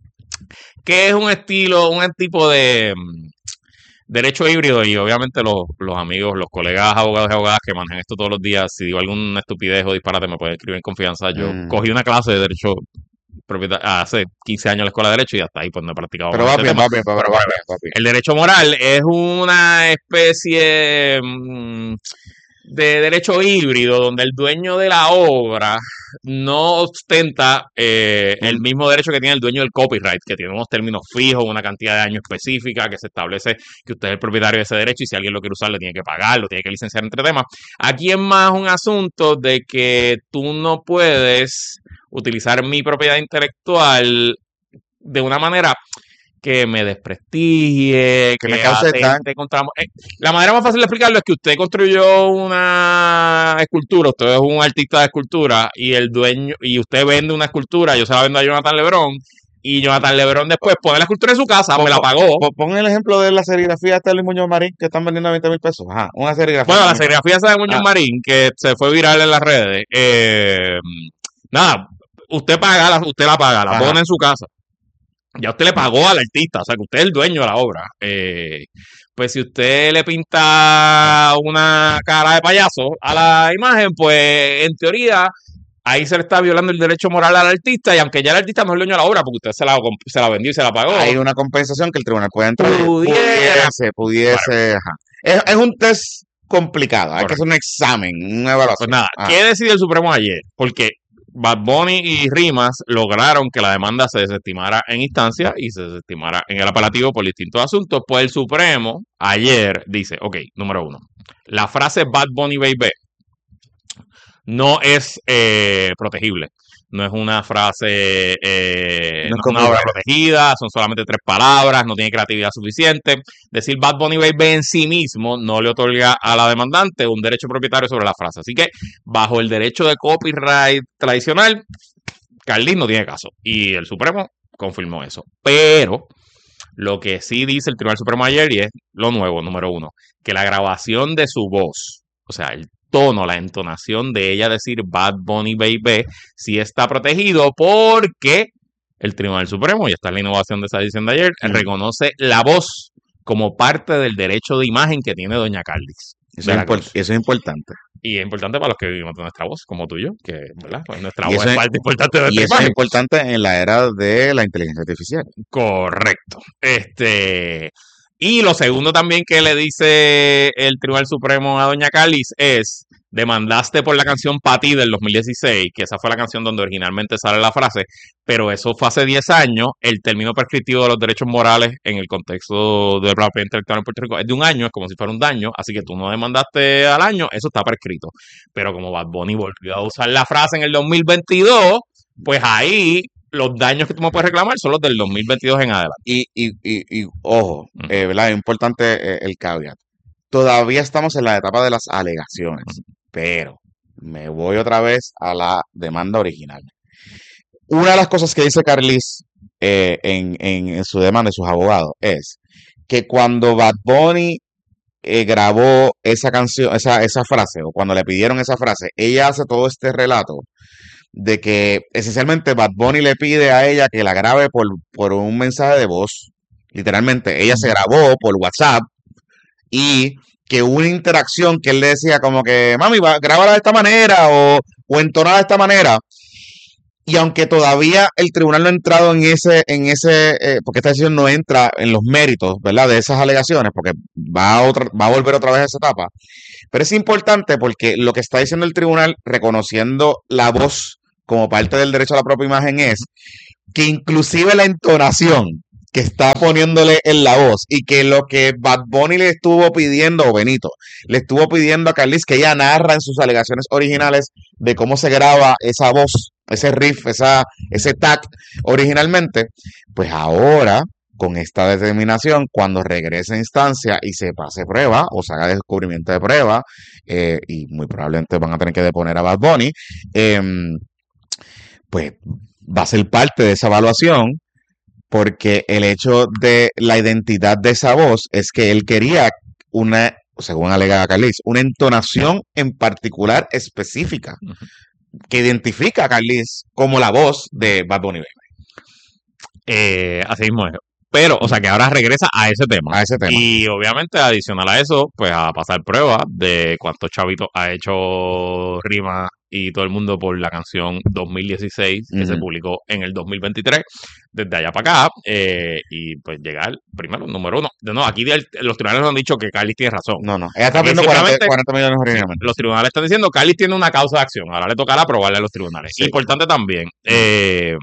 Que es un estilo, un tipo de mm, derecho híbrido, y obviamente los, los amigos, los colegas abogados y abogadas que manejan esto todos los días, si digo alguna estupidez o disparate me pueden escribir en confianza. Yo Mm. cogí una clase de derecho propieta- hace quince años en la escuela de derecho y hasta ahí pues no he practicado Pero más va este bien, tema. va bien, va bien, va bien, va bien. El derecho moral es una especie mm, de derecho híbrido donde el dueño de la obra no ostenta eh, el mismo derecho que tiene el dueño del copyright, que tiene unos términos fijos, una cantidad de años específica, que se establece que usted es el propietario de ese derecho y si alguien lo quiere usar le tiene que pagar, lo tiene que licenciar, entre temas. Aquí es más un asunto de que tú no puedes utilizar mi propiedad intelectual de una manera que me desprestigie, Que que me cause atente daño. contra... eh, La manera más fácil de explicarlo es que usted construyó una escultura, usted es un artista de escultura y el dueño, y usted vende una escultura, yo se la vendo a Jonathan Lebrón, y Jonathan Lebrón después pone la escultura en su casa, me la pagó. Po- Pon el ejemplo de la serigrafía de Luis Muñoz Marín que están vendiendo a veinte mil pesos. Ajá, una serigrafía. Bueno, la serigrafía esa de Muñoz Ah. Marín, que se fue viral en las redes, eh, nada, usted paga, la, usted la paga, la Ajá. pone en su casa. Ya usted le pagó al artista, o sea que usted es el dueño de la obra. Eh, pues si usted le pinta una cara de payaso a la imagen, pues en teoría ahí se le está violando el derecho moral al artista, y aunque ya el artista no es el dueño de la obra, porque usted se la, comp- se la vendió y se la pagó. Hay una compensación que el tribunal puede entrar. y Pudiera. Pudiese, pudiese. Ajá. Es, es un test complicado. Hay que Correcto. hacer un examen, una evaluación. Pues nada, Ajá. ¿qué decidió el Supremo ayer? Porque Bad Bunny y Rimas lograron que la demanda se desestimara en instancia y se desestimara en el apelativo por distintos asuntos. Pues el Supremo ayer dice, ok, número uno, la frase Bad Bunny Baby no es eh, protegible. No es una frase, eh, No es no es como- una obra protegida, son solamente tres palabras, no tiene creatividad suficiente. Decir Bad Bunny Baby en sí mismo no le otorga a la demandante un derecho propietario sobre la frase. Así que, bajo el derecho de copyright tradicional, Carlis no tiene caso. Y el Supremo confirmó eso. Pero lo que sí dice el Tribunal Supremo ayer, y es lo nuevo, número uno, que la grabación de su voz, o sea, el tono, la entonación de ella decir Bad Bunny Baby, sí está protegido porque el Tribunal Supremo, y esta es la innovación de esa edición de ayer, Mm. reconoce la voz como parte del derecho de imagen que tiene doña Carlis. Eso, de es la impor- Cruz. eso es importante. Y es importante para los que vivimos de nuestra voz, como tú y yo, que ¿verdad? Pues nuestra Y voz eso es es- parte importante de Y nuestra eso es imagen. importante en la era de la inteligencia artificial. Correcto. Este, y lo segundo también que le dice el Tribunal Supremo a doña Carlis es, demandaste por la canción Pa' Ti del dos mil dieciséis, que esa fue la canción donde originalmente sale la frase, pero eso fue hace diez años, el término prescriptivo de los derechos morales en el contexto de la propiedad intelectual en Puerto Rico es de un año, es como si fuera un daño, así que tú no demandaste al año, eso está prescrito. Pero como Bad Bunny volvió a usar la frase en el dos mil veintidós, pues ahí los daños que tú me puedes reclamar son los del dos mil veintidós en adelante. Y, y, y, y ojo, Ujú. eh, ¿verdad? Es importante eh, el caveat. Todavía estamos en la etapa de las alegaciones, pero me voy otra vez a la demanda original. Una de las cosas que dice Carlis eh, en, en, en su demanda de sus abogados es que cuando Bad Bunny eh, grabó esa canción, esa, esa frase, o cuando le pidieron esa frase, ella hace todo este relato de que esencialmente Bad Bunny le pide a ella que la grabe por, por un mensaje de voz. Literalmente, ella se grabó por WhatsApp y que hubo una interacción que él le decía como que, mami, va, grábala de esta manera o, o entona de esta manera. Y aunque todavía el tribunal no ha entrado en ese, en ese, eh, porque esta decisión no entra en los méritos, ¿verdad? De esas alegaciones, porque va a otra, va a volver otra vez a esa etapa. Pero es importante porque lo que está diciendo el tribunal, reconociendo la voz como parte del derecho a la propia imagen, es que inclusive la entonación que está poniéndole en la voz y que lo que Bad Bunny le estuvo pidiendo, o Benito, le estuvo pidiendo a Carlis que ella narra en sus alegaciones originales de cómo se graba esa voz, ese riff, esa, ese tag originalmente, pues ahora, con esta determinación, cuando regrese a instancia y se pase prueba o se haga descubrimiento de prueba, eh, y muy probablemente van a tener que deponer a Bad Bunny, eh, pues va a ser parte de esa evaluación, porque el hecho de la identidad de esa voz es que él quería una, según alega Carlis, una entonación en particular específica que identifica a Carlis como la voz de Bad Bunny Baby. Eh, así mismo es. Pero, o sea, que ahora regresa a ese tema. A ese tema. Y obviamente, adicional a eso, pues a pasar pruebas de cuántos chavitos ha hecho Rima y todo el mundo por la canción dos mil dieciséis, que Ujú. se publicó en el dos mil veintitrés, desde allá para acá, eh, y pues llegar primero, número uno. De nuevo, aquí el- los tribunales nos han dicho que Carlis tiene razón. No, no. Ella está Aquí pidiendo cuarenta, simplemente- cuarenta millones originalmente. Los tribunales están diciendo que Carlis tiene una causa de acción. Ahora le tocará aprobarle a los tribunales. Sí. Importante también, eh,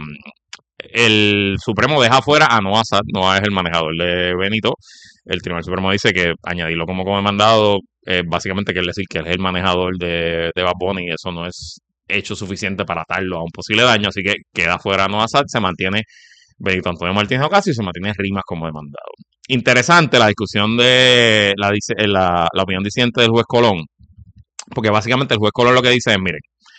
el Supremo deja fuera a Noah Sad. Noah es el manejador de Benito. El Tribunal Supremo dice que añadirlo como como mandado, eh, básicamente quiere decir que él es el manejador de, de Bad Bunny, y eso no es hecho suficiente para atarlo a un posible daño, así que queda fuera Noah Sad, se mantiene Benito Antonio Martínez Ocasio y se mantiene Rimas como demandado. Interesante la discusión de la, dice- eh, la, la opinión disidente del juez Colón, porque básicamente el juez Colón lo que dice es, miren,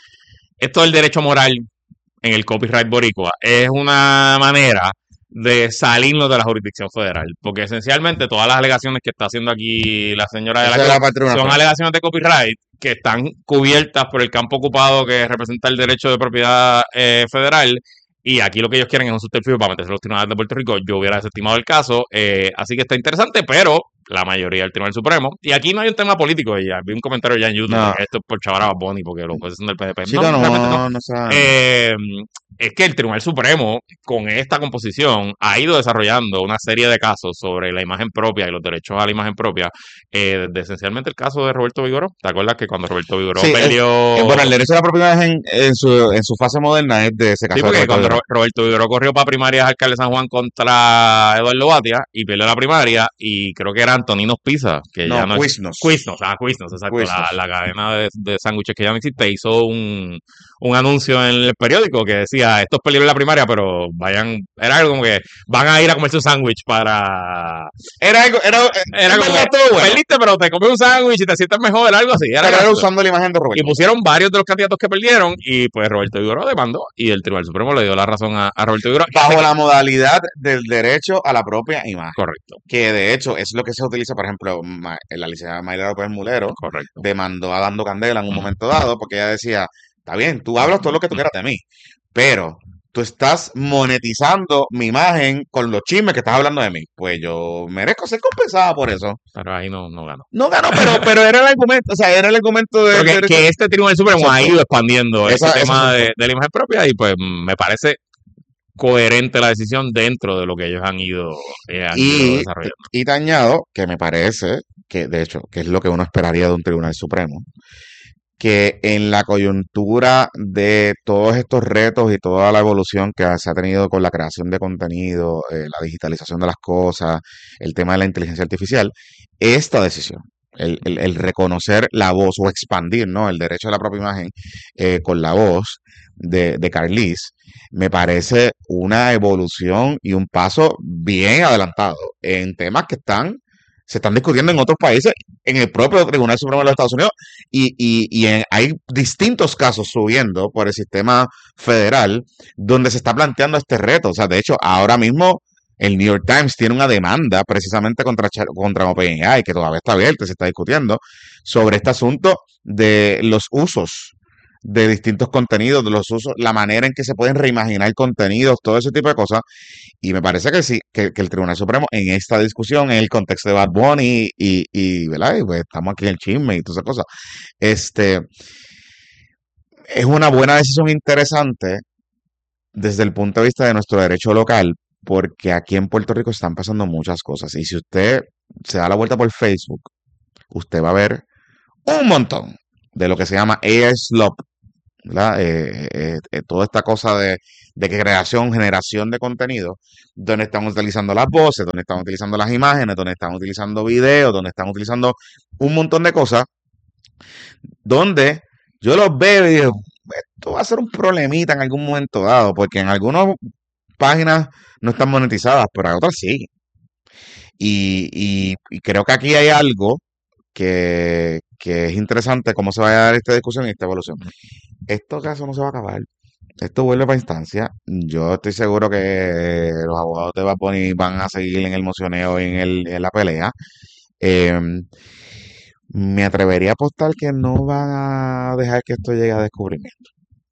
esto del derecho moral en el copyright boricua es una manera de salirnos de la jurisdicción federal, porque esencialmente todas las alegaciones que está haciendo aquí la señora de la Esa es Cruz la parte de una son prueba. alegaciones de copyright que están cubiertas por el campo ocupado que representa el derecho de propiedad eh, federal, y aquí lo que ellos quieren es un subterfugio para meterse a los tribunales de Puerto Rico. Yo hubiera desestimado el caso, eh, así que está interesante, pero la mayoría del Tribunal Supremo, y aquí no hay un tema político, y ya vi un comentario ya en YouTube, No. que esto es por chavar a Bad Bunny, porque los jueces son del P D P. Chico, no, no, realmente no. no, no se va- Eh, es que el Tribunal Supremo, con esta composición, ha ido desarrollando una serie de casos sobre la imagen propia y los derechos a la imagen propia, eh, de esencialmente el caso de Roberto Vigoró. ¿Te acuerdas que cuando Roberto Vigoró Sí, es- perdió... Eh, bueno, el derecho a la propiedad en, en, su, en su fase moderna es de ese caso. Sí, de porque Roberto cuando Vigoró. Ro- Roberto Vigoró corrió para primarias alcalde de San Juan contra Eduardo Batia y perdió la primaria, y creo que era Antonino Pizza, que No, ya no es... Quiznos. Quiznos, ah, Quiznos, exacto, Quiznos. La, la cadena de, de sándwiches que ya no existe, hizo un, un anuncio en el periódico que decía, esto es peligro en la primaria, pero vayan, era algo como que van a ir a comerse un sándwich para... Era algo, era, Era en como verdad que, todo bueno. perdiste, pero te comes un sándwich y te sientes mejor, algo así. Era Pero era gracioso. usando la imagen de Roberto. Y pusieron varios de los candidatos que perdieron, y pues Roberto Vigoró demandó, y el Tribunal Supremo le dio la razón a, a Roberto Vigoró. Bajo la modalidad del derecho a la propia imagen. Correcto, Que de hecho es lo que se utiliza, por ejemplo, Ma- la licenciada Mayra López Mulero correcto. demandó a Dando Candela en un Ujú. momento dado porque ella decía, está bien, tú hablas todo lo que tú quieras de mí, pero tú estás monetizando mi imagen con los chismes que estás hablando de mí. Pues yo merezco ser compensada por eso. Pero ahí no, no ganó. No ganó, pero, pero era el argumento, o sea, era el argumento de... Pero que, de- que este Tribunal Supremo ha Exacto. ido expandiendo Esa- ese esa tema es de, de la imagen propia, y pues me parece coherente la decisión dentro de lo que ellos han ido, eh, han ido Y, desarrollando. y te añado que me parece que, de hecho, que es lo que uno esperaría de un tribunal supremo, que en la coyuntura de todos estos retos y toda la evolución que se ha tenido con la creación de contenido, eh, la digitalización de las cosas, el tema de la inteligencia artificial, esta decisión, el, el- el reconocer la voz o expandir, ¿no?, el derecho a la propia imagen eh, con la voz de, de Carlis, me parece una evolución y un paso bien adelantado en temas que están, se están discutiendo en otros países, en el propio Tribunal Supremo de los Estados Unidos, y, y, y en- hay distintos casos subiendo por el sistema federal donde se está planteando este reto. O sea, de hecho, ahora mismo el New York Times tiene una demanda precisamente contra, Cha- contra OpenAI, que todavía está abierta, se está discutiendo, sobre este asunto de los usos de distintos contenidos, de los usos, la manera en que se pueden reimaginar contenidos, todo ese tipo de cosas. Y me parece que sí, que, que el Tribunal Supremo en esta discusión, en el contexto de Bad Bunny y, y, ¿verdad? Y, pues, estamos aquí en el chisme y todas esas cosas. Este, es una buena decisión interesante desde el punto de vista de nuestro derecho local, porque aquí en Puerto Rico están pasando muchas cosas. Y si usted se da la vuelta por Facebook, usted va a ver un montón de lo que se llama A I slop, ¿verdad? Eh, eh, eh, toda esta cosa de, de creación, generación de contenido, donde están utilizando las voces, donde están utilizando las imágenes, donde están utilizando videos, donde están utilizando un montón de cosas, donde yo los veo y digo, esto va a ser un problemita en algún momento dado, porque en algunas páginas no están monetizadas, pero en otras sí. Y, y- y creo que aquí hay algo que, que es interesante cómo se va a dar esta discusión y esta evolución. Esto caso no se va a acabar. Esto vuelve para instancia. Yo estoy seguro que los abogados de Bad Bunny van a seguir en el mocioneo y en, el, en la pelea. Eh, Me atrevería a apostar que no van a dejar que esto llegue a descubrimiento.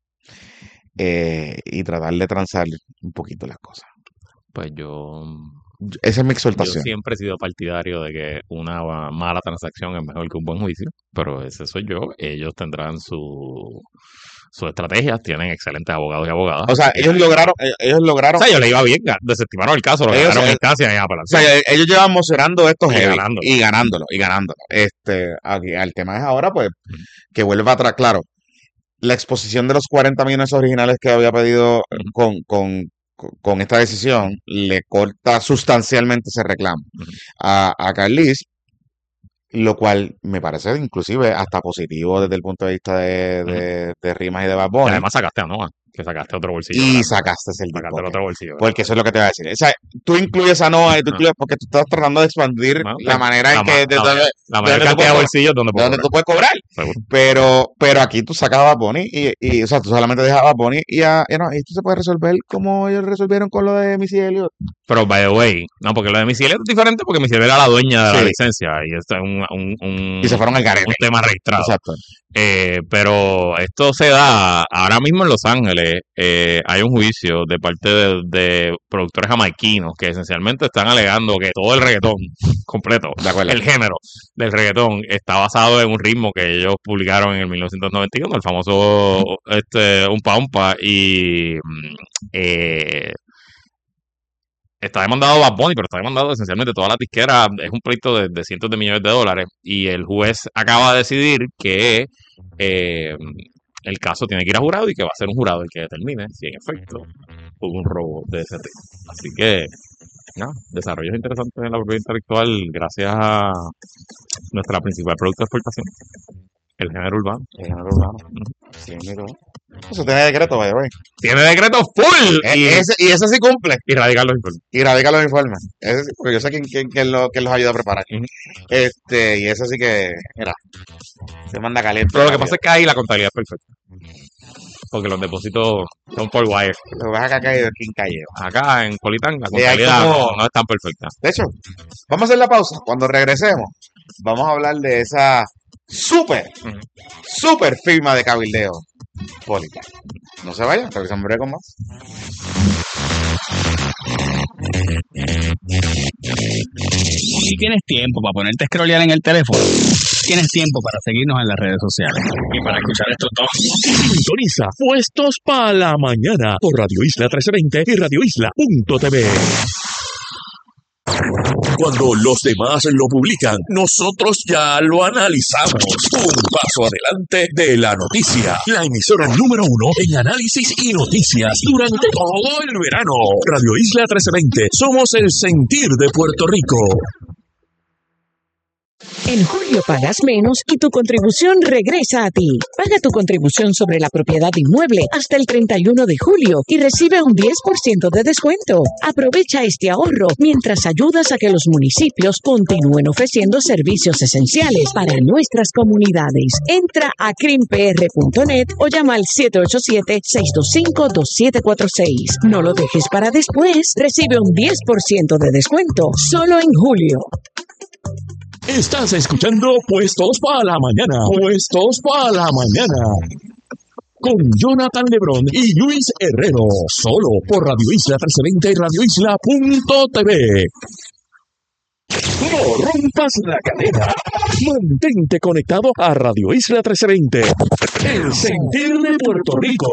Eh, y tratar de transar un poquito las cosas. Pues yo, Yo- Esa es mi yo exhortación. siempre he sido partidario de que una mala transacción es mejor que un buen juicio, pero ese soy yo. Ellos tendrán su, sus estrategias, tienen excelentes abogados y abogadas. O sea, ellos lograron, eh, ellos O lograron, sea, yo le iba bien, ga- desestimaron el caso, lo ellos, ganaron en eh, instancia y en o apelación. sea, ellos llevan mocionando esto Y heavy ganándolo. y ganándolo, y ganándolo. Este, aquí, el tema es ahora, pues, Ujú. que vuelva atrás. Claro, la exposición de los cuarenta millones originales que había pedido eh, Ujú. con, con, con- con esta decisión le corta sustancialmente ese reclamo Ujú. a, a Carlis, lo cual me parece inclusive hasta positivo desde el punto de vista de, Ujú. de, de rimas y de Bad Y Bunny, además sacaste a Noah, que sacaste otro bolsillo y grande. sacaste el Sacaste el bipote. otro bolsillo grande. Porque eso es lo que te voy a decir. O sea, tú incluyes a Noah y tú Ah, incluyes porque tú estás tratando de expandir no, la la, manera en la, que ma- de, la, de- la de mayor donde tú cantidad de puedes cobrar, bolsillos donde de puedo donde cobrar, tú puedes cobrar. seguro. Pero, pero aquí tú sacabas a Bunny y, y, o sea, tú solamente dejabas a Bunny y a, y no, esto se puede resolver como ellos resolvieron con lo de Missy Elliott. Pero, by the way, no, porque lo de Missy Elliott es diferente porque Missy Elliott era la dueña de la Sí, licencia y esto es un, un, un, y se fueron al un garete. tema registrado. Exacto. Eh, pero esto se da ahora mismo en Los Ángeles. Eh, hay un juicio de parte de, de productores jamaiquinos que esencialmente están alegando que todo el reggaetón completo, De acuerdo. el género del reggaetón, está basado en un ritmo que ellos publicaron en el mil novecientos noventa y uno, el famoso este, Umpa Umpa, y mm, eh, está demandado Bad Bunny, pero está demandado esencialmente toda la disquera. Es un pleito de, de cientos de millones de dólares. Y el juez acaba de decidir que eh, el caso tiene que ir a jurado y que va a ser un jurado el que determine si en efecto hubo un robo de ese tipo. Así que, no, desarrollos interesantes en la propiedad intelectual gracias a nuestra principal producto de exportación, el género urbano. El género urbano. Sí, mira. Eso tiene decreto, vaya, güey. Tiene decreto full E- y, ese- y ese sí cumple. y radical los informes. Y radica los informes. Ese sí, porque yo sé quién, quién, quién lo, quién los ayuda a preparar. Ujú. Este, y eso sí que, mira, se manda caliente. Pero lo que rápido. pasa es que ahí la contabilidad es perfecta. Porque los depósitos son por wire. Lo que pasa es que acá hay King Calleo. Acá en Politán la Y hay contabilidad como- no, no es tan perfecta. De hecho, vamos a hacer la pausa. Cuando regresemos, vamos a hablar de esa súper, Ujú. súper firma de cabildeo, Polita. No se vayan, regresamos breve con más. Si tienes tiempo para ponerte a scrollear en el teléfono, tienes tiempo para seguirnos en las redes sociales y para escuchar esto todo. Sintoniza Puestos para la Mañana por Radio Isla trece veinte y radio isla punto t v. Cuando los demás lo publican, nosotros ya lo analizamos. Un paso adelante de la noticia. La emisora número uno en análisis y noticias durante todo el verano. Radio Isla trece veinte. Somos el sentir de Puerto Rico. En julio pagas menos y tu contribución regresa a ti. Paga tu contribución sobre la propiedad inmueble hasta el treinta y uno de julio y recibe un diez por ciento de descuento. Aprovecha este ahorro mientras ayudas a que los municipios continúen ofreciendo servicios esenciales para nuestras comunidades. Entra a crim p r punto net o llama al siete ocho siete, seis dos cinco, dos siete cuatro seis. No lo dejes para después. Recibe un diez por ciento de descuento solo en julio. Estás escuchando Puestos para la Mañana. Puestos para la Mañana. Con Jonathan Lebrón y Luis Herrero. Solo por Radio Isla trece veinte y radio isla punto t v. No rompas la cadena. Mantente conectado a Radio Isla trece veinte. El sentir de Puerto Rico.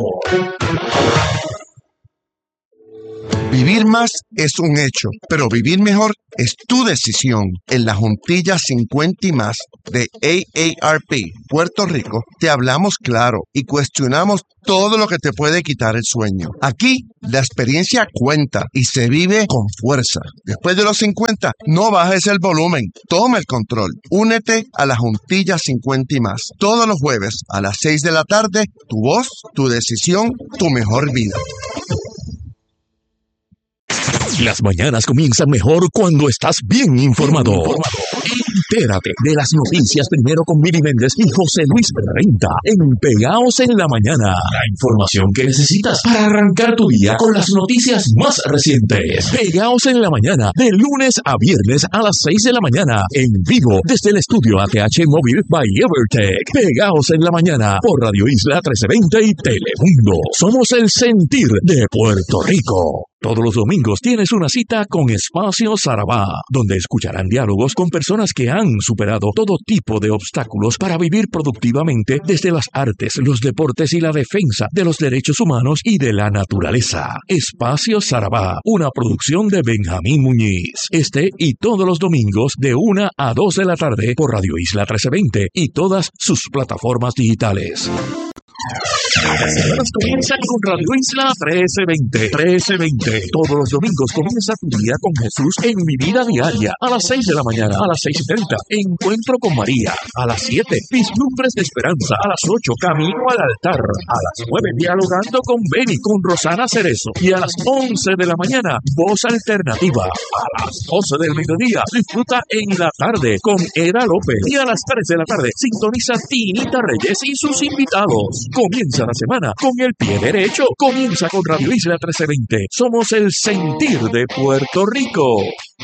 Vivir más es un hecho, pero vivir mejor es tu decisión. En la Juntilla cincuenta y más de A A R P Puerto Rico, te hablamos claro y cuestionamos todo lo que te puede quitar el sueño. Aquí, la experiencia cuenta y se vive con fuerza. Después de los cincuenta, no bajes el volumen, toma el control. Únete a la Juntilla cincuenta y más. Todos los jueves a las seis de la tarde, tu voz, tu decisión, tu mejor vida. Las mañanas comienzan mejor cuando estás bien informado. Entérate de las noticias primero con Mili Méndez y José Luis Renta en Pegaos en la Mañana. La información que necesitas para arrancar tu día con las noticias más recientes. Pegaos en la Mañana, de lunes a viernes a las seis de la mañana, en vivo desde el estudio A T H Móvil by Evertech. Pegaos en la Mañana por Radio Isla trece veinte y Telemundo. Somos el sentir de Puerto Rico. Todos los domingos tienes una cita con Espacio Sarabá, donde escucharán diálogos con personas que han superado todo tipo de obstáculos para vivir productivamente desde las artes, los deportes y la defensa de los derechos humanos y de la naturaleza. Espacio Sarabá, una producción de Benjamín Muñiz. Este y todos los domingos de una a dos de la tarde por Radio Isla trece veinte y todas sus plataformas digitales. Comienza con Radio Isla trece veinte. trece veinte. Todos los domingos comienza tu día con Jesús en Mi Vida Diaria. A las seis de la mañana, a las seis y treinta. Encuentro con María. A las siete, Vislumbres de Esperanza. A las ocho, Camino al Altar. A las nueve, Dialogando con Beni, con Rosana Cerezo. Y a las once de la mañana, Voz Alternativa. A las doce del mediodía, disfruta en la tarde con Eda López. Y a las tres de la tarde, sintoniza Tinita Reyes y sus invitados. Comienza la semana con el pie derecho. Comienza con Radio Isla trece veinte. Somos el sentir de Puerto Rico.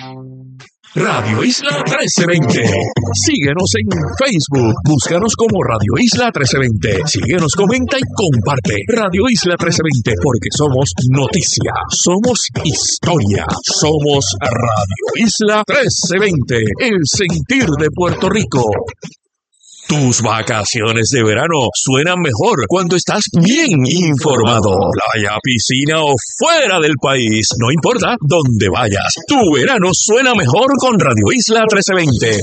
Radio Isla trece veinte. Síguenos en Facebook. Búscanos como Radio Isla trece veinte. Síguenos, comenta y comparte. Radio Isla trece veinte, porque somos noticia, somos historia, somos Radio Isla trece veinte. El sentir de Puerto Rico. Tus vacaciones de verano suenan mejor cuando estás bien informado. Playa, piscina o fuera del país, no importa dónde vayas. Tu verano suena mejor con Radio Isla trece veinte.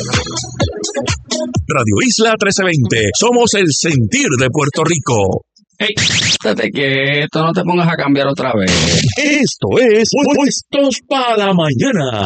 Radio Isla trece veinte. Somos el sentir de Puerto Rico. Hey, estate quieto, no te pongas a cambiar otra vez. Esto es Puestos para la Mañana.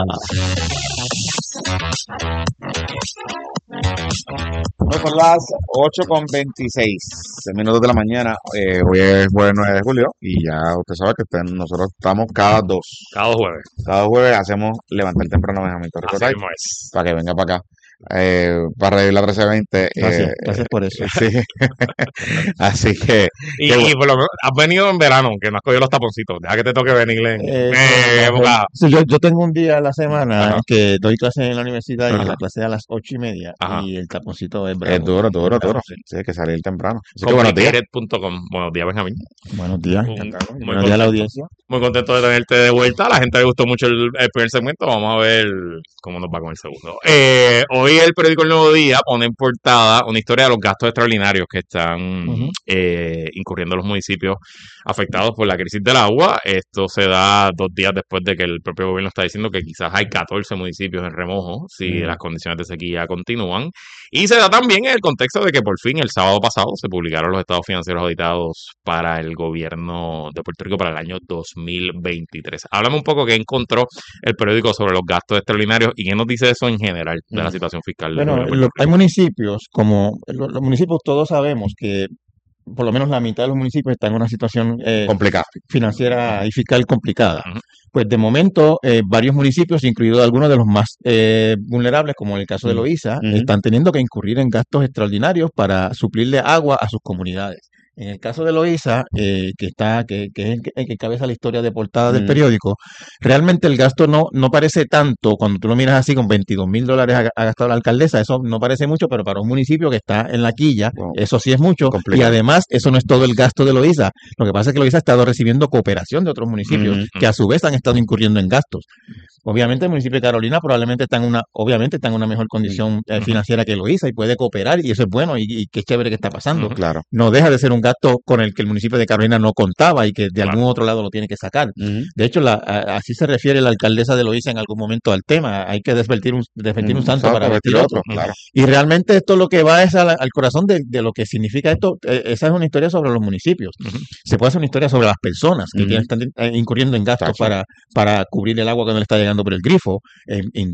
Bueno, son las ocho con veintiséis minutos de la mañana. Eh, hoy es jueves nueve de julio y ya usted sabe que usted- nosotros estamos cada dos. Cada dos jueves. Cada jueves hacemos levantar temprano a Benjamín Torres Así Cotay mismo es. para que venga para acá. Eh, para reír la trece veinte. Gracias, eh, gracias por eso. sí. Así que, Y, qué y bueno. por lo menos has venido en verano, que no has cogido los taponcitos. Deja que te toque venir en Eh, eh, no, época. sí, yo, yo tengo un día a la semana Ajá. que doy clases en la universidad y Ajá. la clase es a las ocho y media Ajá. y el taponcito es Es bravo. duro, duro, Bravo, duro. sí. Sí, hay que salir temprano. Así que buenos días. complicated punto com. Buenos días, Benjamín. Buenos días. Un- encantado. muy Buenos días a la contento. audiencia. Muy contento de tenerte de vuelta. A la gente le gustó mucho el, el primer segmento. Vamos a ver cómo nos va con el segundo. Eh, hoy hoy el periódico El Nuevo Día pone en portada una historia de los gastos extraordinarios que están Ujú. eh, incurriendo los municipios afectados por la crisis del agua. Esto se da dos días después de que el propio gobierno está diciendo que quizás hay catorce municipios en remojo si Mm. las condiciones de sequía continúan. Y se da también en el contexto de que por fin el sábado pasado se publicaron los estados financieros auditados para el gobierno de Puerto Rico para el año dos mil veintitrés. Háblame un poco qué encontró el periódico sobre los gastos extraordinarios y qué nos dice eso en general de la Mm. situación fiscal de Bueno, Puerto lo- hay Rico. municipios, como lo- los municipios todos sabemos que por lo menos la mitad de los municipios están en una situación eh, Complicado. financiera y fiscal complicada. Ujú. Pues de momento, eh, varios municipios, incluidos algunos de los más eh, vulnerables, como en el caso de Mm. Loíza, Ujú. están teniendo que incurrir en gastos extraordinarios para suplirle agua a sus comunidades. En el caso de Loíza, eh, que está, que, que es el que, el que encabeza la historia de portada del Mm. periódico, realmente el gasto no, no parece tanto, cuando tú lo miras así, con veintidós mil dólares ha, ha gastado la alcaldesa, eso no parece mucho, pero para un municipio que está en la quilla, Wow. eso sí es mucho, y Complicado. además eso no es todo el gasto de Loíza. Lo que pasa es que Loíza ha estado recibiendo cooperación de otros municipios, Ujú. que a su vez han estado incurriendo en gastos. Obviamente el municipio de Carolina probablemente está en una, obviamente está en una mejor condición eh, Ujú. financiera que Loíza y puede cooperar, y eso es bueno, y, y qué chévere que está pasando. Ujú. Claro. No deja de ser un gasto con el que el municipio de Carolina no contaba y que de Claro. algún otro lado lo tiene que sacar. Ujú. De hecho, la, a- así se refiere la alcaldesa de Loíza en algún momento al tema. Hay que desvestir un, desvestir un Mm, santo santo, para vestir vestir otro. otro, claro. Y realmente esto lo que va es al, al corazón de, de lo que significa esto. Eh, esa es una historia sobre los municipios. Ujú. Se puede hacer una historia sobre las personas que Ujú. tienen, están eh, incurriendo en gastos Tacho. para, para cubrir el agua que no le está llegando por el grifo, en, en